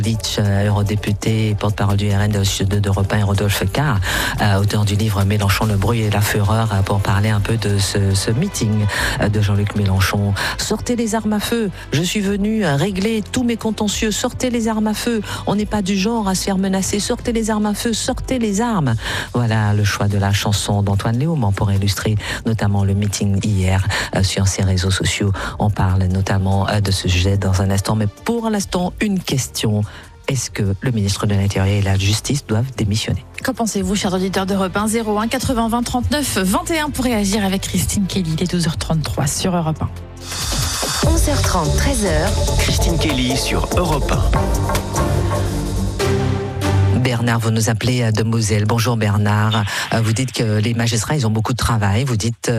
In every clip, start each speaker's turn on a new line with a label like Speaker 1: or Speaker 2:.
Speaker 1: Eurodéputé et porte-parole du RN d'Europe 1 et Rodolphe Carr, auteur du livre Mélenchon, le bruit et la fureur, pour parler un peu de ce meeting de Jean-Luc Mélenchon. Sortez les armes à feu, je suis venu régler tous mes contentieux, sortez les armes à feu, on n'est pas du genre à se faire menacer, sortez les armes à feu, sortez les armes. Voilà le choix de la chanson d'Antoine Léaumont pour illustrer notamment le meeting hier sur ses réseaux sociaux. On parle notamment de ce sujet dans un instant, mais pour l'instant, une question. Est-ce que le ministre de l'Intérieur et la Justice doivent démissionner?
Speaker 2: Qu'en pensez-vous, chers auditeurs d'Europe 1, 01 80 20 39 21 pour réagir avec Christine Kelly, il est 12h33 sur Europe 1.
Speaker 3: 11h30, 13h.
Speaker 4: Christine Kelly sur Europe 1.
Speaker 1: Bernard, vous nous appelez de Moselle. Bonjour Bernard. Vous dites que les magistrats, ils ont beaucoup de travail. Vous dites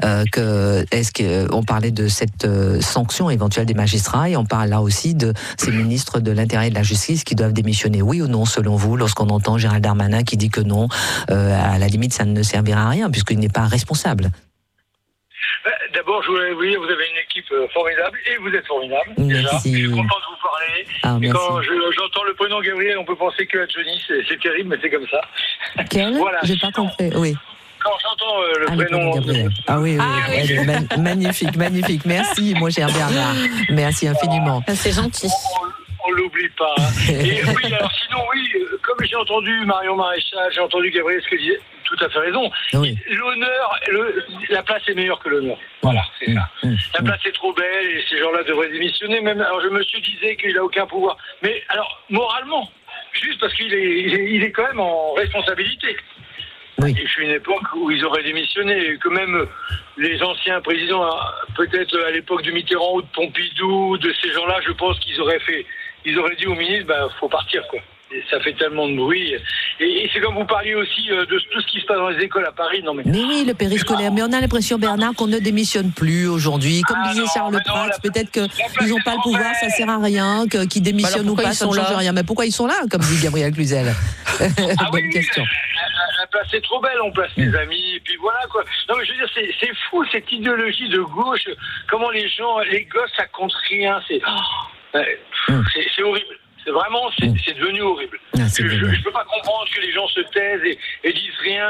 Speaker 1: on parlait de cette sanction éventuelle des magistrats et on parle là aussi de ces ministres de l'Intérieur et de la Justice qui doivent démissionner. Oui ou non, selon vous, lorsqu'on entend Gérald Darmanin qui dit que non, à la limite, ça ne servira à rien puisqu'il n'est pas responsable.
Speaker 5: D'abord, je voulais vous dire, vous avez une équipe formidable et vous êtes formidable.
Speaker 1: Merci.
Speaker 5: Déjà. Je suis content de vous parler. Et quand j'entends le prénom Gabriel, on peut penser que Johnny, c'est terrible, mais c'est comme ça.
Speaker 1: Quel ? Voilà. J'ai pas compris. Oui.
Speaker 5: Quand j'entends le prénom
Speaker 1: Gabriel. Oui. Magnifique. Merci, mon cher Bernard. Merci infiniment.
Speaker 2: C'est gentil.
Speaker 5: On l'oublie pas. Et oui, alors sinon, comme j'ai entendu Marion Maréchal, j'ai entendu Gabriel ce que disait. Tout à fait raison. Oui. L'honneur, la place est meilleure que l'honneur. Voilà, c'est ça. La place est trop belle et ces gens-là devraient démissionner. Même, alors je me suis disais qu'il n'a aucun pouvoir. Mais alors, moralement, juste parce qu'il est quand même en responsabilité. Oui. Et je suis une époque où ils auraient démissionné et que même les anciens présidents, peut-être à l'époque de Mitterrand ou de Pompidou, de ces gens-là, je pense qu'ils auraient dit au ministre, faut partir, quoi. Et ça fait tellement de bruit. Et c'est comme vous parliez aussi de tout ce qui se passe dans les écoles à Paris. Non mais
Speaker 1: oui, le périscolaire. Mais on a l'impression, Bernard, qu'on ne démissionne plus aujourd'hui. Comme disait Charles Prats, peut-être qu'ils n'ont pas le pouvoir, ça ne sert à rien, qu'ils démissionnent ou pas, ça ne change rien. Mais pourquoi ils sont là, comme dit Gabriel Cluzel? Bonne question.
Speaker 5: La place est trop belle, on place les amis, et puis voilà quoi. Non mais je veux dire, c'est fou cette idéologie de gauche. Comment les gosses, ça compte rien. C'est horrible. C'est vraiment, c'est devenu horrible. Je ne peux pas comprendre que les gens se taisent et disent rien.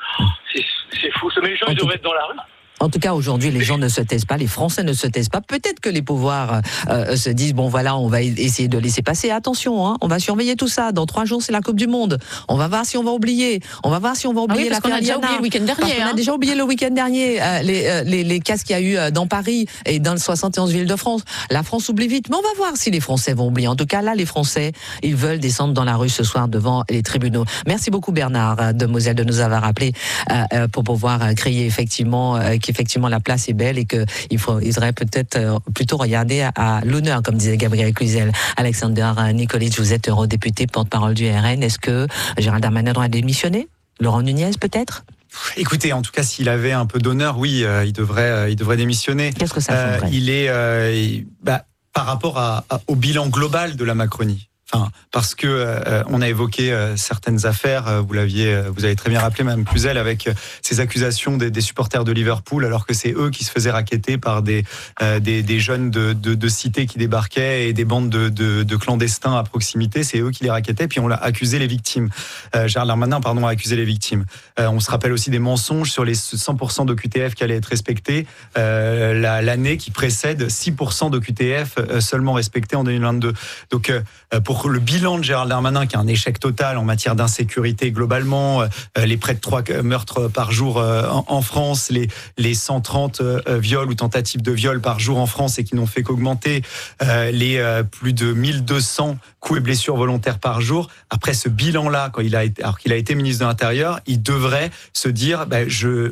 Speaker 5: C'est fou. Mais les gens, ils devraient être dans la rue.
Speaker 1: En tout cas, aujourd'hui, les gens ne se taisent pas, les Français ne se taisent pas. Peut-être que les pouvoirs se disent, bon voilà, on va essayer de laisser passer. Attention, on va surveiller tout ça. Dans 3 jours, c'est la Coupe du Monde. On va voir si on va oublier. On va voir si on va oublier
Speaker 2: l'affaire Liana. On a déjà oublié le week-end dernier.
Speaker 1: On a déjà oublié le week-end dernier les cas qu'il y a eu dans Paris et dans les 71 villes de France. La France oublie vite, mais on va voir si les Français vont oublier. En tout cas, là, les Français, ils veulent descendre dans la rue ce soir devant les tribunaux. Merci beaucoup, Bernard de Moselle, de nous avoir appelé pour pouvoir crier qu'effectivement la place est belle et qu'il faudrait peut-être plutôt regarder à l'honneur, comme disait Gabriel Cluzel. Alexander Nikolic, vous êtes eurodéputé, porte-parole du RN. Est-ce que Gérald Darmanin doit démissionner? Laurent Nunez, peut-être?
Speaker 6: Écoutez, en tout cas, s'il avait un peu d'honneur, oui, il devrait démissionner.
Speaker 1: Qu'est-ce que ça changerait?
Speaker 6: Il est par rapport au bilan global de la Macronie. Parce que on a évoqué certaines affaires, vous avez très bien rappelé, Mme Cluzel, avec ces accusations des supporters de Liverpool, alors que c'est eux qui se faisaient racketter par des jeunes de cité qui débarquaient et des bandes de clandestins à proximité. C'est eux qui les rackettaient, puis on l'a accusé les victimes. Gérald Darmanin, a accusé les victimes. On se rappelle aussi des mensonges sur les 100% d'OQTF qui allaient être respectés. L'année qui précède, 6% d'OQTF seulement respectés en 2022. Donc, pour le bilan de Gérald Darmanin, qui est un échec total en matière d'insécurité globalement, les près de 3 meurtres par jour en France, les 130 viols ou tentatives de viol par jour en France et qui n'ont fait qu'augmenter, les plus de 1200 coups et blessures volontaires par jour. Après ce bilan-là, alors qu'il a été ministre de l'Intérieur, il devrait se dire je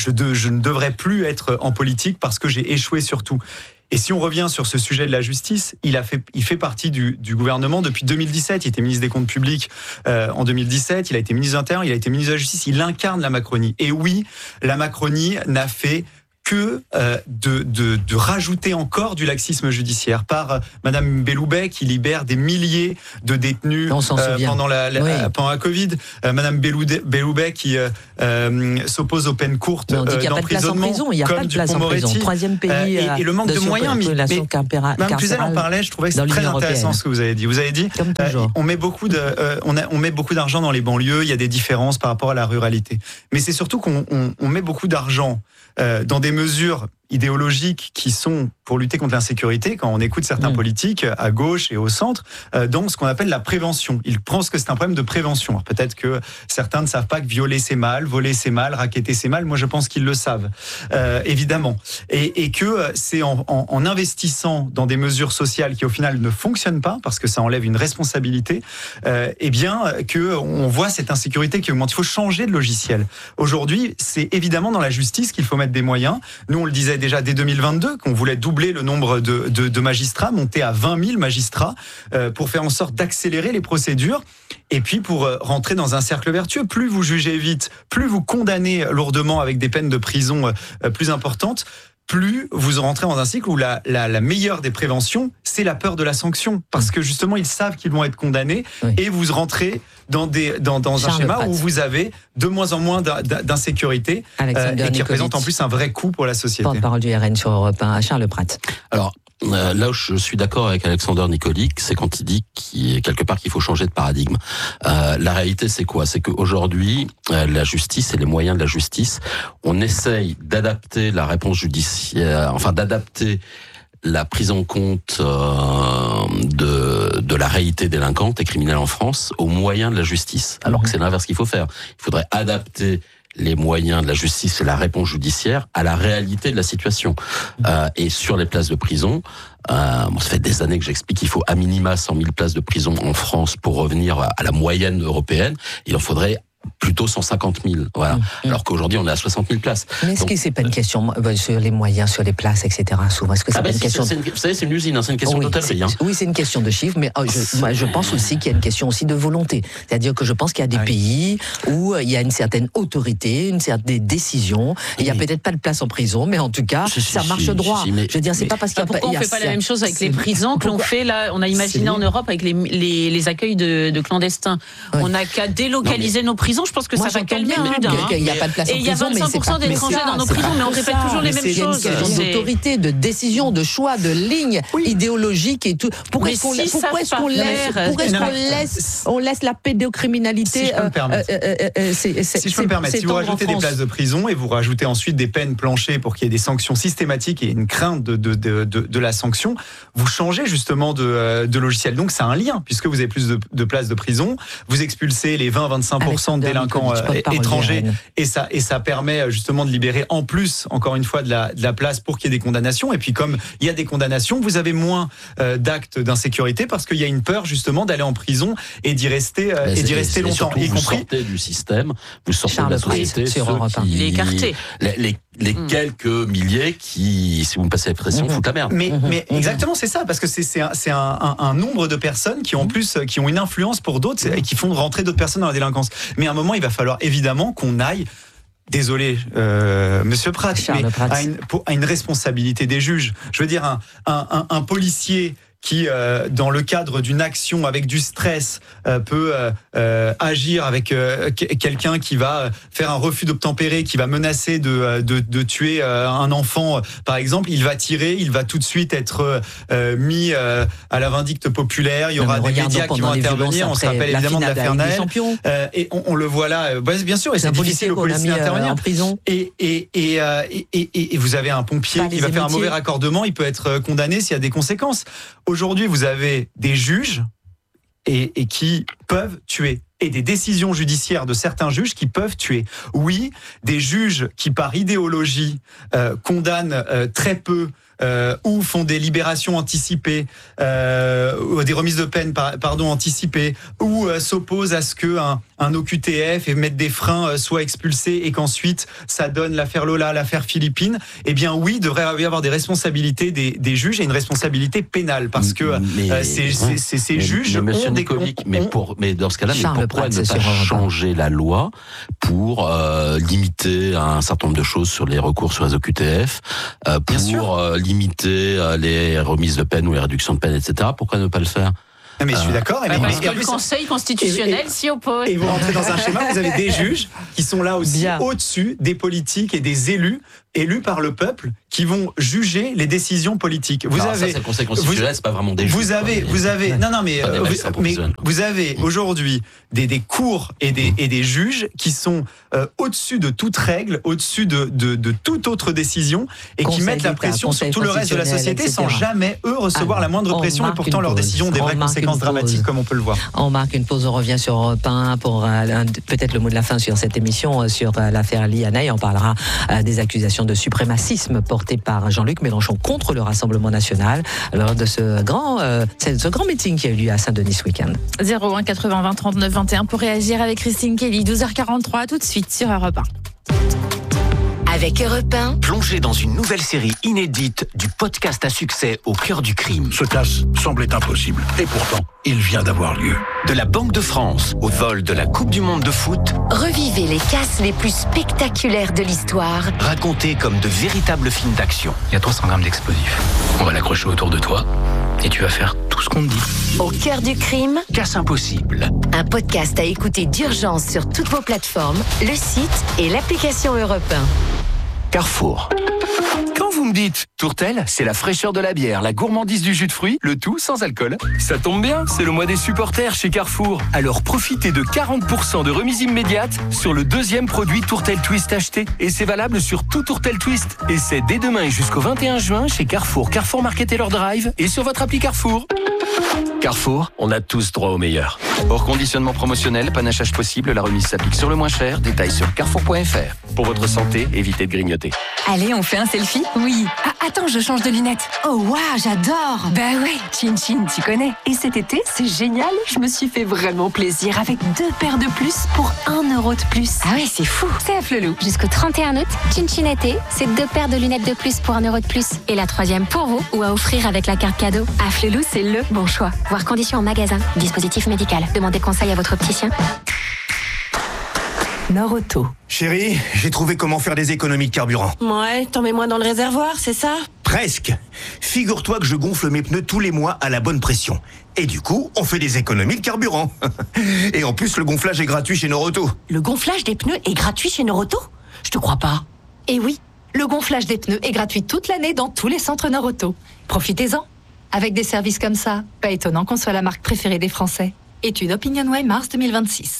Speaker 6: ne devrais plus être en politique parce que j'ai échoué sur tout. Et si on revient sur ce sujet de la justice, il fait partie du gouvernement depuis 2017. Il était ministre des Comptes publics en 2017. Il a été ministre de l'Intérieur. Il a été ministre de la Justice. Il incarne la Macronie. Et oui, la Macronie n'a fait que de rajouter encore du laxisme judiciaire par Madame Belloubet qui libère des milliers de détenus pendant la Covid, Madame Belloubet qui s'oppose aux peines courtes d'emprisonnement,
Speaker 1: il n'y a pas de place en prison. Troisième pays
Speaker 6: et le manque de moyens. Mme Cluzel en parlait, je trouvais que c'est très intéressant ce que vous avez dit. Vous avez dit, on met beaucoup d'argent dans les banlieues, il y a des différences par rapport à la ruralité. Mais c'est surtout qu'on met beaucoup d'argent dans des mesures idéologiques qui sont pour lutter contre l'insécurité, quand on écoute certains politiques à gauche et au centre, dans ce qu'on appelle la prévention. Ils pensent que c'est un problème de prévention. Alors peut-être que certains ne savent pas que violer c'est mal, voler c'est mal, racketter c'est mal. Moi je pense qu'ils le savent, évidemment. Et que c'est en investissant dans des mesures sociales qui au final ne fonctionnent pas, parce que ça enlève une responsabilité, eh bien que on voit cette insécurité qui augmente. Il faut changer de logiciel. Aujourd'hui, c'est évidemment dans la justice qu'il faut mettre des moyens. Nous on le disait déjà dès 2022 qu'on voulait doubler le nombre de magistrats, monter à 20 000 magistrats pour faire en sorte d'accélérer les procédures et puis pour rentrer dans un cercle vertueux. Plus vous jugez vite, plus vous condamnez lourdement avec des peines de prison plus importantes, plus vous rentrez dans un cycle où la meilleure des préventions, c'est la peur de la sanction. Parce que justement, ils savent qu'ils vont être condamnés et vous rentrez dans un schéma où vous avez de moins en moins d'insécurité et qui représente en plus un vrai coût pour la société.
Speaker 1: Porte-parole du RN sur Europe 1, Charles Pratt.
Speaker 7: Alors, là où je suis d'accord avec Alexander Nicolic, c'est quand il dit quelque part qu'il faut changer de paradigme. La réalité, c'est quoi ? C'est qu'aujourd'hui, la justice et les moyens de la justice, on essaye d'adapter la réponse judiciaire, enfin d'adapter la prise en compte de la réalité délinquante et criminelle en France aux moyens de la justice. Alors que c'est l'inverse qu'il faut faire. Il faudrait adapter les moyens de la justice et la réponse judiciaire à la réalité de la situation. Et sur les places de prison, ça fait des années que j'explique qu'il faut à minima 100 000 places de prison en France pour revenir à la moyenne européenne. Il en faudrait plutôt 150 000, voilà. Alors qu'aujourd'hui, on est à 60 000 places.
Speaker 1: Mais est-ce que c'est pas une question sur les moyens, sur les places, etc. Souvent, est-ce que c'est pas une question
Speaker 7: vous savez, c'est une usine, c'est une question d'hôtellerie.
Speaker 1: Oui, c'est une question de chiffres, mais je pense aussi qu'il y a une question aussi de volonté. C'est-à-dire que je pense qu'il y a des pays où il y a une certaine autorité, une certaine décision. Il y a peut-être pas de place en prison, mais en tout cas, ça marche droit. Je veux dire, c'est pas parce qu'il y a
Speaker 8: pourquoi on fait pas la même chose avec les prisons que l'on fait là. On a imaginé en Europe avec les accueils de clandestins. On n'a qu'à délocaliser nos prisons. Je pense que ça va calmer plus d'un.
Speaker 1: Il n'y a pas de place en prison,
Speaker 8: et il y a 25% d'étrangers dans nos prisons, mais on répète toujours les mêmes choses.
Speaker 1: C'est une question d'autorité, de décision, de choix, de ligne idéologique et tout. Pourquoi est-ce qu'on laisse la pédocriminalité?
Speaker 6: Si je peux me permettre, si vous rajoutez des places de prison et vous rajoutez ensuite des peines planchées pour qu'il y ait des sanctions systématiques et une crainte de la sanction, vous changez justement de logiciel. Donc c'est un lien, puisque vous avez plus de places de prison, vous expulsez les 20-25% de délinquants étrangers et ça permet justement de libérer en plus, encore une fois, de la place pour qu'il y ait des condamnations. Et puis comme il y a des condamnations, vous avez moins d'actes d'insécurité parce qu'il y a une peur justement d'aller en prison et d'y rester longtemps.
Speaker 7: Surtout, vous sortez du système, vous sortez de la société,
Speaker 8: il est écarté.
Speaker 7: Les quelques milliers qui, si vous me passez l'expression, foutent la merde.
Speaker 6: Mais exactement, c'est ça, parce que c'est un nombre de personnes qui ont une influence pour d'autres et qui font rentrer d'autres personnes dans la délinquance. Mais à un moment, il va falloir évidemment qu'on aille, désolé, Monsieur Pratt, mais à une responsabilité des juges. Je veux dire, un policier qui, dans le cadre d'une action avec du stress, peut agir avec quelqu'un qui va faire un refus d'obtempérer, qui va menacer de tuer un enfant, par exemple, il va tirer, il va tout de suite être mis à la vindicte populaire, il y aura des médias qui vont intervenir, on se rappelle évidemment de l'affaire Naël, et on le voit là, bien sûr, et c'est difficile au policier d'intervenir.
Speaker 1: En prison.
Speaker 6: Et vous avez un pompier qui va faire un mauvais raccordement, il peut être condamné s'il y a des conséquences. Aujourd'hui, vous avez des juges et qui peuvent tuer. Et des décisions judiciaires de certains juges qui peuvent tuer. Oui, des juges qui, par idéologie, condamnent très peu ou font des libérations anticipées, des remises de peine anticipées, ou s'opposent à ce que un OQTF et mettre des freins soit expulsé et qu'ensuite ça donne l'affaire Lola, l'affaire Philippines, eh bien oui, il devrait y avoir des responsabilités des juges et une responsabilité pénale parce que ces juges
Speaker 7: Monsieur Nicolic, mais dans ce cas-là, pourquoi ne pas changer la loi pour limiter un certain nombre de choses sur les recours sur les OQTF, pour limiter les remises de peine ou les réductions de peine, etc. Pourquoi ne pas le faire?
Speaker 6: Mais je suis d'accord.
Speaker 8: Parce que le Conseil constitutionnel s'y oppose.
Speaker 6: Et vous rentrez dans un schéma, vous avez des juges qui sont là aussi au-dessus des politiques et des élus par le peuple qui vont juger les décisions politiques.
Speaker 7: Ça, c'est le Conseil constitutionnel, c'est pas vraiment des juges.
Speaker 6: Vous avez aujourd'hui des cours et des juges qui sont au-dessus de toute règle, au-dessus de toute autre décision et qui mettent la pression sur tout le reste de la société sans jamais, eux, recevoir la moindre pression et pourtant leurs décisions ont des vraies conséquences dramatiques, comme on peut le voir.
Speaker 1: On marque une pause, on revient sur Europe 1 pour peut-être le mot de la fin sur cette émission, sur l'affaire Liana, et on parlera des accusations de suprémacisme portées par Jean-Luc Mélenchon contre le Rassemblement national lors de ce grand meeting qui a eu lieu à Saint-Denis ce week-end.
Speaker 2: 01 80 20 39 21 pour réagir avec Christine Kelly, 12h43, tout de suite sur Europe 1.
Speaker 3: Avec Europe 1,
Speaker 4: Plongez dans une nouvelle série inédite du podcast à succès Au cœur du crime.
Speaker 9: Ce casse semblait impossible. Et pourtant, il vient d'avoir lieu.
Speaker 4: De la Banque de France au vol de la Coupe du Monde de foot,
Speaker 3: revivez les casses les plus spectaculaires de l'histoire.
Speaker 4: racontés comme de véritables films d'action.
Speaker 10: Il y a 300 grammes d'explosifs. On va l'accrocher autour de toi et tu vas faire tout ce qu'on te dit.
Speaker 3: Au cœur du crime,
Speaker 4: Casse impossible.
Speaker 3: un podcast à écouter d'urgence sur toutes vos plateformes, le site et l'application Europe 1.
Speaker 10: Carrefour. Quand vous me dites Tourtel, c'est la fraîcheur de la bière, la gourmandise du jus de fruits, le tout sans alcool. Ça tombe bien, c'est le mois des supporters chez Carrefour. Alors profitez de 40% de remise immédiate sur le deuxième produit Tourtel Twist acheté. Et c'est valable sur tout Tourtel Twist. Et c'est dès demain et jusqu'au 21 juin chez Carrefour, Carrefour Market et leur drive et sur votre appli Carrefour. Carrefour, on a tous droit au meilleur. Hors conditionnement promotionnel, panachage possible, la remise s'applique sur le moins cher. Détails sur carrefour.fr. Pour votre santé, évitez de grignoter.
Speaker 11: Allez, on fait un selfie? Oui. Ah, attends, je change de lunettes. Oh, waouh, j'adore. Bah ouais, Chin Chin, tu connais. Et cet été, c'est génial. Je me suis fait vraiment plaisir avec 2 paires de plus pour 1 euro de plus. Ah ouais, c'est fou. C'est à Flelou.
Speaker 12: Jusqu'au 31 août, Chin Chin été, c'est 2 paires de lunettes de plus pour 1 euro de plus. Et la 3e pour vous ou à offrir avec la carte cadeau.
Speaker 11: À Flelou, c'est le bon choix.
Speaker 12: Voir conditions en magasin. Dispositif médical. Demandez conseil à votre opticien.
Speaker 11: Nord-Auto.
Speaker 9: Chérie, j'ai trouvé comment faire des économies de carburant.
Speaker 13: Ouais, t'en mets moins dans le réservoir, c'est ça?
Speaker 9: Presque. Figure-toi que je gonfle mes pneus tous les mois à la bonne pression. Et du coup, on fait des économies de carburant. Et en plus, le gonflage est gratuit chez Nord-Auto.
Speaker 13: Le gonflage des pneus est gratuit chez Nord-Auto? Je te crois pas.
Speaker 11: Et oui, le gonflage des pneus est gratuit toute l'année dans tous les centres Nord-Auto. Profitez-en. Avec des services comme ça, pas étonnant qu'on soit la marque préférée des Français. Étude OpinionWay mars 2026.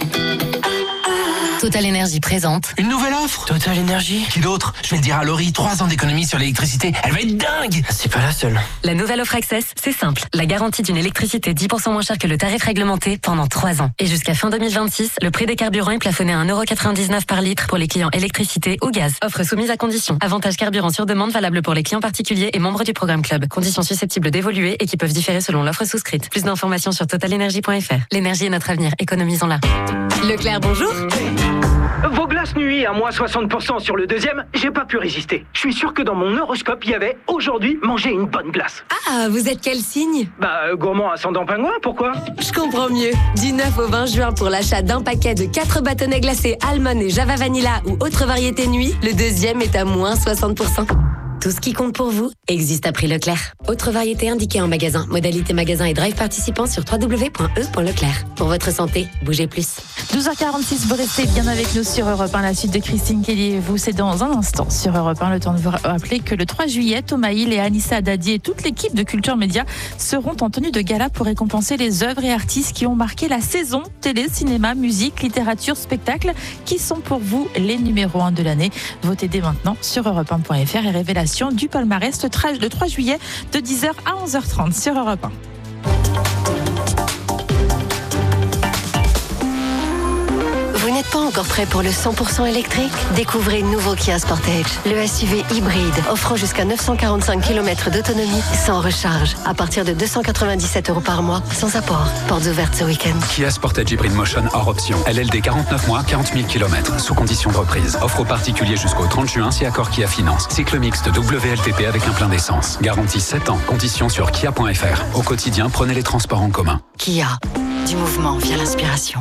Speaker 14: Total Énergie présente.
Speaker 10: Une nouvelle offre?
Speaker 15: Total Énergie? Qui d'autre? Je vais le dire à Laurie, 3 ans d'économie sur l'électricité. Elle va être dingue! C'est pas la seule.
Speaker 14: La nouvelle offre Access, c'est simple. La garantie d'une électricité 10% moins chère que le tarif réglementé pendant 3 ans. Et jusqu'à fin 2026, le prix des carburants est plafonné à 1,99€ par litre pour les clients électricité ou gaz. Offre soumise à conditions. Avantage carburant sur demande valable pour les clients particuliers et membres du programme Club. Conditions susceptibles d'évoluer et qui peuvent différer selon l'offre souscrite. Plus d'informations sur totalenergie.fr. L'énergie est notre avenir. Économisons-la.
Speaker 11: Leclerc, bonjour.
Speaker 16: Vos glaces nuit à moins 60% sur le deuxième, j'ai pas pu résister. Je suis sûr que dans mon horoscope, il y avait aujourd'hui manger une bonne glace.
Speaker 11: Ah, vous êtes quel signe?
Speaker 16: Gourmand ascendant pingouin, pourquoi?
Speaker 11: Je comprends mieux. Du 9 au 20 juin pour l'achat d'un paquet de 4 bâtonnets glacés Almond et Java Vanilla ou autre variété nuit, le deuxième est à moins 60%. Tout ce qui compte pour vous existe à prix Leclerc. Autre variété indiquée en magasin. Modalité magasin et drive participant sur www.e.leclerc. Pour votre santé, bougez plus.
Speaker 2: 12h46, vous restez bien avec nous sur Europe 1. La suite de Christine Kelly et vous, c'est dans un instant sur Europe 1. Le temps de vous rappeler que le 3 juillet, Thomas Hill et Anissa Dadi et toute l'équipe de Culture Média seront en tenue de gala pour récompenser les œuvres et artistes qui ont marqué la saison télé, cinéma, musique, littérature, spectacle, qui sont pour vous les numéros 1 de l'année. Votez dès maintenant sur europe1.fr et révélation du palmarès le 3 juillet de 10h à 11h30 sur Europe 1.
Speaker 3: Vous n'êtes pas
Speaker 11: encore prêt pour le 100% électrique? Découvrez le nouveau Kia Sportage, le SUV hybride, offrant jusqu'à 945 km d'autonomie sans recharge, à partir de 297 € par mois, sans apport. Portes ouvertes ce week-end.
Speaker 17: Kia Sportage Hybrid Motion hors option. LLD 49 mois, 40 000 km, sous condition de reprise. Offre aux particuliers jusqu'au 30 juin si accord Kia Finance. Cycle mixte WLTP avec un plein d'essence. Garantie 7 ans. Conditions sur kia.fr. Au quotidien, prenez les transports en commun.
Speaker 11: Kia, du mouvement via l'inspiration.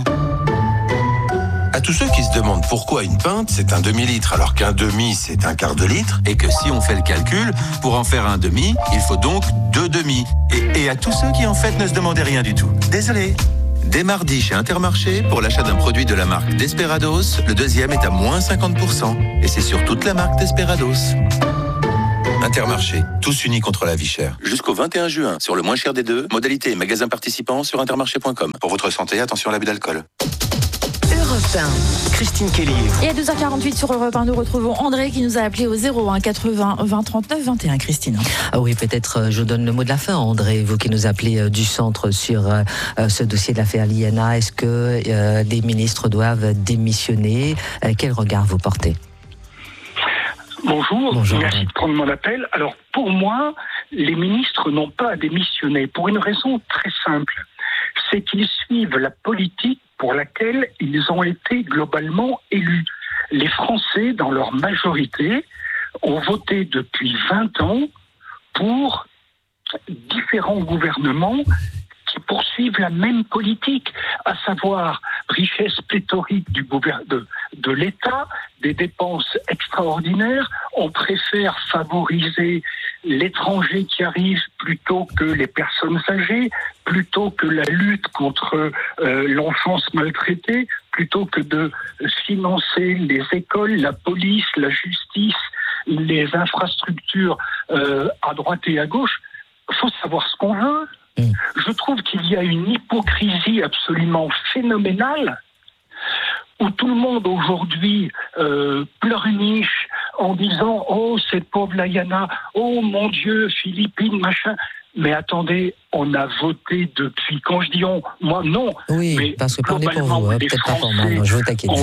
Speaker 18: À tous ceux qui se demandent pourquoi une pinte c'est un demi-litre alors qu'un demi c'est un quart de litre et que si on fait le calcul, pour en faire un demi, il faut donc 2 demi. Et à tous ceux qui en fait ne se demandaient rien du tout. Désolé. Dès mardi chez Intermarché, pour l'achat d'un produit de la marque Desperados, le deuxième est à moins 50%. Et c'est sur toute la marque Desperados. Intermarché, tous unis contre la vie chère. Jusqu'au 21 juin, sur le moins cher des deux, modalité et magasins participants sur intermarché.com. Pour votre santé, attention à l'abus d'alcool.
Speaker 3: Europe 1.
Speaker 9: Christine Kelly.
Speaker 2: Et à 12h48 sur Europe 1, nous retrouvons André qui nous a appelé au 01 80 20 39 21. Christine.
Speaker 1: Ah oui, peut-être je donne le mot de la fin, André, vous qui nous appelez du centre sur ce dossier de l'affaire Liana. Est-ce que les ministres doivent démissionner? Quel regard vous portez?
Speaker 19: Bonjour, merci de prendre mon appel. Alors, pour moi, les ministres n'ont pas à démissionner pour une raison très simple. C'est qu'ils suivent la politique pour laquelle ils ont été globalement élus. Les Français, dans leur majorité, ont voté depuis 20 ans pour différents gouvernements qui poursuivent la même politique, à savoir richesse pléthorique de l'État, des dépenses extraordinaires. On préfère favoriser l'étranger qui arrive plutôt que les personnes âgées, plutôt que la lutte contre l'enfance maltraitée, plutôt que de financer les écoles, la police, la justice, les infrastructures à droite et à gauche. Il faut savoir ce qu'on veut. Je trouve qu'il y a une hypocrisie absolument phénoménale où tout le monde aujourd'hui pleurniche en disant « Oh, cette pauvre Liana, oh mon Dieu, Philippines, machin ». Mais attendez, on a voté depuis, quand je dis on, moi non,
Speaker 1: oui,
Speaker 19: mais
Speaker 1: parce que parlez pour vous,
Speaker 19: les
Speaker 1: peut-être pas pour moi,
Speaker 19: Français
Speaker 1: je vous taquine.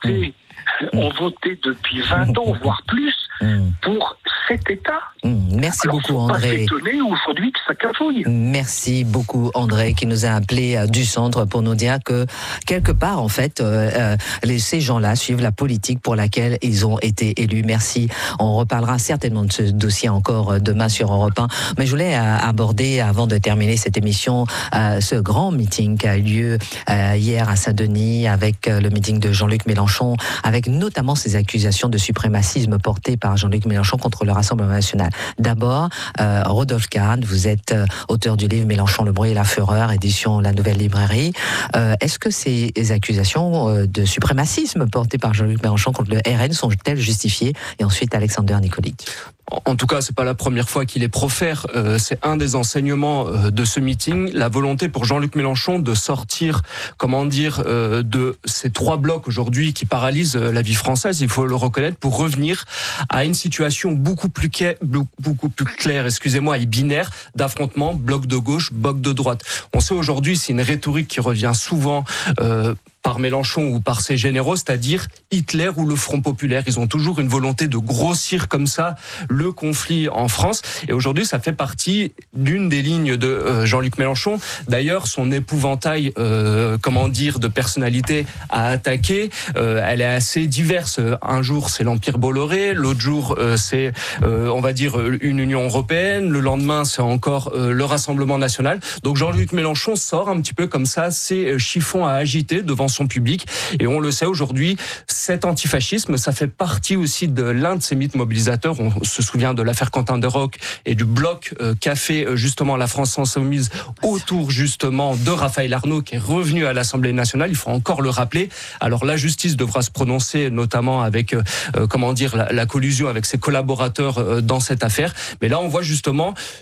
Speaker 19: ont voté depuis 20 ans, voire plus, pour cet État.
Speaker 1: Merci beaucoup, André.
Speaker 19: Pas s'étonner aujourd'hui que ça cafouille.
Speaker 1: Merci beaucoup, André, qui nous a appelé du centre pour nous dire que, quelque part, en fait, ces gens-là suivent la politique pour laquelle ils ont été élus. Merci. On reparlera certainement de ce dossier encore demain sur Europe 1. Mais je voulais aborder, avant de terminer cette émission, ce grand meeting qui a eu lieu hier à Saint-Denis avec le meeting de Jean-Luc Mélenchon, avec notamment ces accusations de suprémacisme portées par Jean-Luc Mélenchon contre le Rassemblement national. D'abord, Rodolphe Kahn, vous êtes auteur du livre Mélenchon, le bruit et la fureur, édition La Nouvelle Librairie. Est-ce que ces accusations de suprémacisme portées par Jean-Luc Mélenchon contre le RN sont-elles justifiées? Et ensuite, Alexander Nicolic.
Speaker 20: En tout cas, c'est pas la première fois qu'il les profère. C'est un des enseignements de ce meeting, la volonté pour Jean-Luc Mélenchon de sortir, de ces trois blocs aujourd'hui qui paralysent la vie française. Il faut le reconnaître, pour revenir à une situation beaucoup plus claire, et binaire d'affrontement, bloc de gauche, bloc de droite. On sait aujourd'hui, c'est une rhétorique qui revient souvent par Mélenchon ou par ses généraux, c'est-à-dire Hitler ou le Front populaire. Ils ont toujours une volonté de grossir comme ça le conflit en France. Et aujourd'hui, ça fait partie d'une des lignes de Jean-Luc Mélenchon. D'ailleurs, son épouvantail, de personnalité à attaquer, elle est assez diverse. Un jour, c'est l'Empire Bolloré. L'autre jour, c'est, une Union européenne. Le lendemain, c'est encore le Rassemblement national. Donc Jean-Luc Mélenchon sort un petit peu comme ça ses chiffons à agiter devant son public. Et on le sait aujourd'hui, cet antifascisme, ça fait partie aussi de l'un de ces mythes mobilisateurs. On se souvient de l'affaire Quentin Deroque et du bloc qu'a fait justement la France insoumise autour justement de Raphaël Arnault, qui est revenu à l'Assemblée nationale. Il faut encore le rappeler. Alors la justice devra se prononcer, notamment avec la collusion avec ses collaborateurs dans cette affaire. Mais là, on voit justement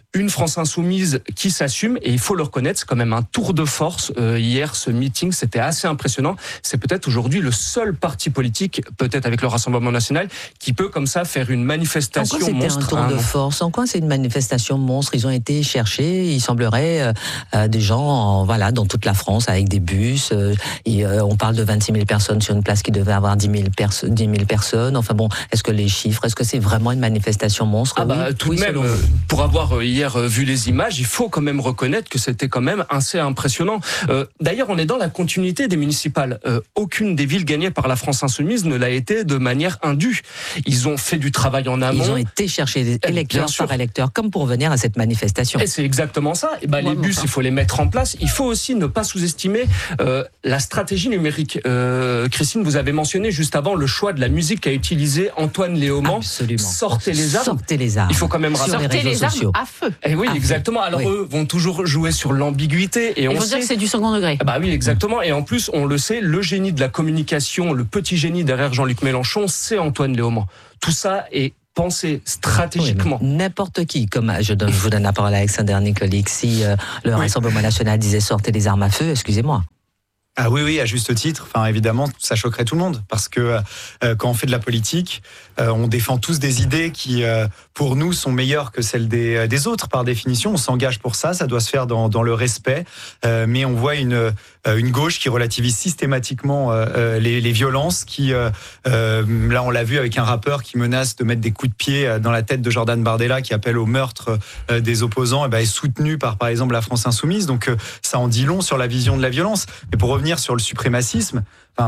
Speaker 20: une France insoumise qui s'assume, et il faut le reconnaître, c'est quand même un tour de force. Hier, ce meeting, c'était assez impressionnant. C'est peut-être aujourd'hui le seul parti politique, peut-être avec le Rassemblement national, qui peut comme ça faire une manifestation monstre.
Speaker 1: En quoi c'était un tour de force? En quoi c'est une manifestation monstre? Ils ont été chercher, il semblerait, des gens dans toute la France avec des bus. On parle de 26 000 personnes sur une place qui devait avoir 10 000 personnes. Enfin bon, est-ce que les chiffres, est-ce que c'est vraiment une manifestation monstre?
Speaker 20: Tout de même, pour avoir hier vu les images, il faut quand même reconnaître que c'était quand même assez impressionnant. D'ailleurs, on est dans la continuité des municipales. Aucune des villes gagnées par la France insoumise ne l'a été de manière indue. Ils ont fait du travail en amont.
Speaker 1: Ils ont été chercher des électeurs par électeurs, comme pour venir à cette manifestation.
Speaker 20: Et c'est exactement ça. Les bus, il faut les mettre en place. Il faut aussi ne pas sous-estimer la stratégie numérique. Christine, vous avez mentionné juste avant le choix de la musique qu'a utilisé Antoine Léaumont.
Speaker 1: Absolument.
Speaker 20: Sortez les armes.
Speaker 1: Sortez les armes.
Speaker 20: Il faut quand même
Speaker 8: sortez les armes à feu.
Speaker 20: Et oui, exactement. Alors eux vont toujours jouer sur l'ambiguïté. Et
Speaker 8: ils vont dire que c'est du second degré.
Speaker 20: Oui, exactement. Et en plus, on le sait, le génie de la communication, le petit génie derrière Jean-Luc Mélenchon, c'est Antoine Léaumont. Tout ça est pensé stratégiquement.
Speaker 1: N'importe qui, comme je vous donne la parole à Alexander Nicolic, si le Rassemblement national disait sortez les armes à feu, excusez-moi.
Speaker 6: Ah oui, à juste titre. Enfin, évidemment, ça choquerait tout le monde parce que quand on fait de la politique, on défend tous des idées qui, pour nous, sont meilleures que celles des autres. Par définition, on s'engage pour ça. Ça doit se faire dans le respect. Mais on voit une gauche qui relativise systématiquement les violences. Là, on l'a vu avec un rappeur qui menace de mettre des coups de pied dans la tête de Jordan Bardella, qui appelle au meurtre des opposants, est soutenu par exemple, la France insoumise. Donc, ça en dit long sur la vision de la violence. Mais pour revenir sur le suprémacisme,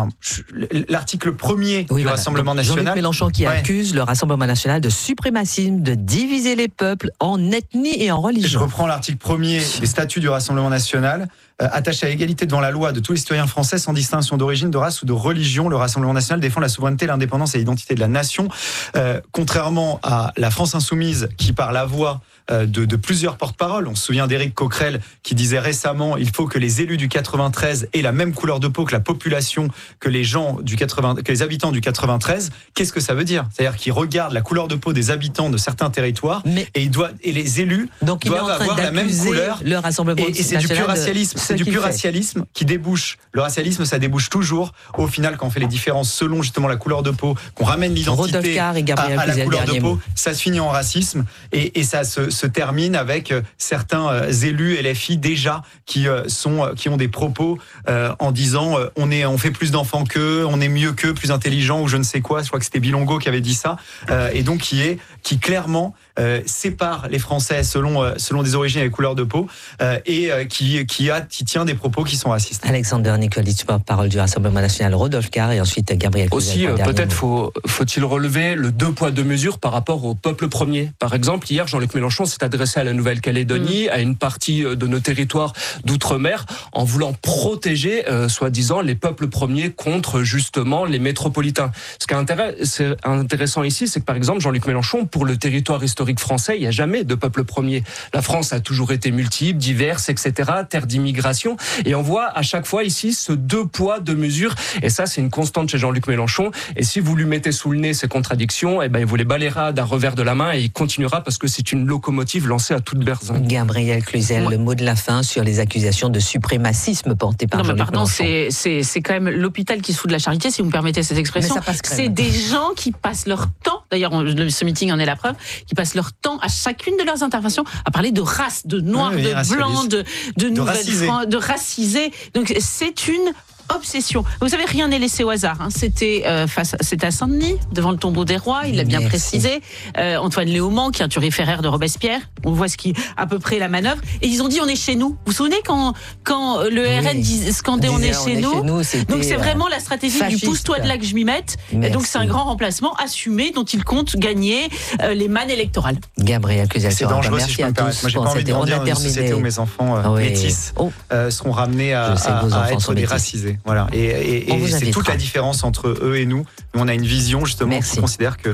Speaker 6: l'article 1er du Rassemblement national.
Speaker 1: Jean-Luc Mélenchon qui accuse le Rassemblement national de suprémacisme, de diviser les peuples en ethnie et en religion.
Speaker 6: Je reprends l'article 1er des statuts du Rassemblement national. Attaché à l'égalité devant la loi de tous les citoyens français sans distinction d'origine, de race ou de religion, le Rassemblement national défend la souveraineté, l'indépendance et l'identité de la nation. Contrairement à la France insoumise qui, par la voix de plusieurs porte-paroles, on se souvient d'Éric Coquerel qui disait récemment il faut que les élus du 93 aient la même couleur de peau que la population, que les habitants du 93. Qu'est-ce que ça veut dire? C'est-à-dire qu'ils regardent la couleur de peau des habitants de certains territoires et les élus doivent avoir la même couleur.
Speaker 1: Le Rassemblement
Speaker 6: et c'est du pur racialisme. C'est du pur racialisme qui débouche. Le racialisme, ça débouche toujours. Au final, quand on fait les différences selon justement la couleur de peau, qu'on ramène l'identité à la couleur de peau, ça se finit en racisme et ça se termine avec certains élus LFI déjà qui ont des propos en disant on fait plus d'enfants qu'eux, on est mieux qu'eux, plus intelligents ou je ne sais quoi. Je crois que c'était Bilongo qui avait dit ça et donc qui clairement sépare les Français selon des origines et des couleurs de peau et qui tient des propos qui sont racistes.
Speaker 1: Alexander Nicolic, porte-parole du Rassemblement national, Rodolphe Carr et ensuite Gabriel
Speaker 20: Aussi, peut-être faut-il relever le 2 poids 2 mesures par rapport au peuple premier. Par exemple, hier, Jean-Luc Mélenchon s'est adressé à la Nouvelle-Calédonie, à une partie de nos territoires d'outre-mer, en voulant protéger, soi-disant, les peuples premiers contre justement les métropolitains. Ce qui est intéressant ici, c'est que par exemple, Jean-Luc Mélenchon, pour le territoire historique français, il n'y a jamais de peuple premier. La France a toujours été multiple, diverse, etc., terre d'immigration, et on voit à chaque fois ici ce 2 poids 2 mesures, et ça c'est une constante chez Jean-Luc Mélenchon, et si vous lui mettez sous le nez ces contradictions, il vous les balayera d'un revers de la main, et il continuera parce que c'est une locomotive lancée à toute berzingue.
Speaker 1: Gabriel Cluzel, le mot de la fin sur les accusations de suprémacisme portées par Jean-Luc Mélenchon.
Speaker 8: C'est quand même l'hôpital qui se fout de la charité, si vous me permettez cette expression. C'est des gens qui passent leur temps, d'ailleurs ce meeting en est la preuve, qui passent leur temps à chacune de leurs interventions à parler de race, de noir, de blanc, de nouvelle-France, de racisé. Donc c'est une obsession. Vous savez, rien n'est laissé au hasard. C'était à Saint-Denis, devant le tombeau des rois, il l'a bien précisé. Antoine Léaumont, qui est un turiféraire de Robespierre. On voit à peu près la manœuvre. Et ils ont dit, on est chez nous. Vous vous souvenez quand le RN scandait on est chez nous. Donc c'est vraiment la stratégie fasciste. Du pousse-toi de là que je m'y mette. Donc c'est un grand remplacement assumé dont ils comptent gagner les mannes électorales.
Speaker 1: Gabriel Cluzel,
Speaker 6: c'est dangereux si je peux me permettre. Moi j'ai pas envie de grandir dans une société où mes enfants métis seront ramenés à être déracisés. Voilà. Et c'est toute la différence entre eux et nous. Nous, on a une vision, justement, on considère que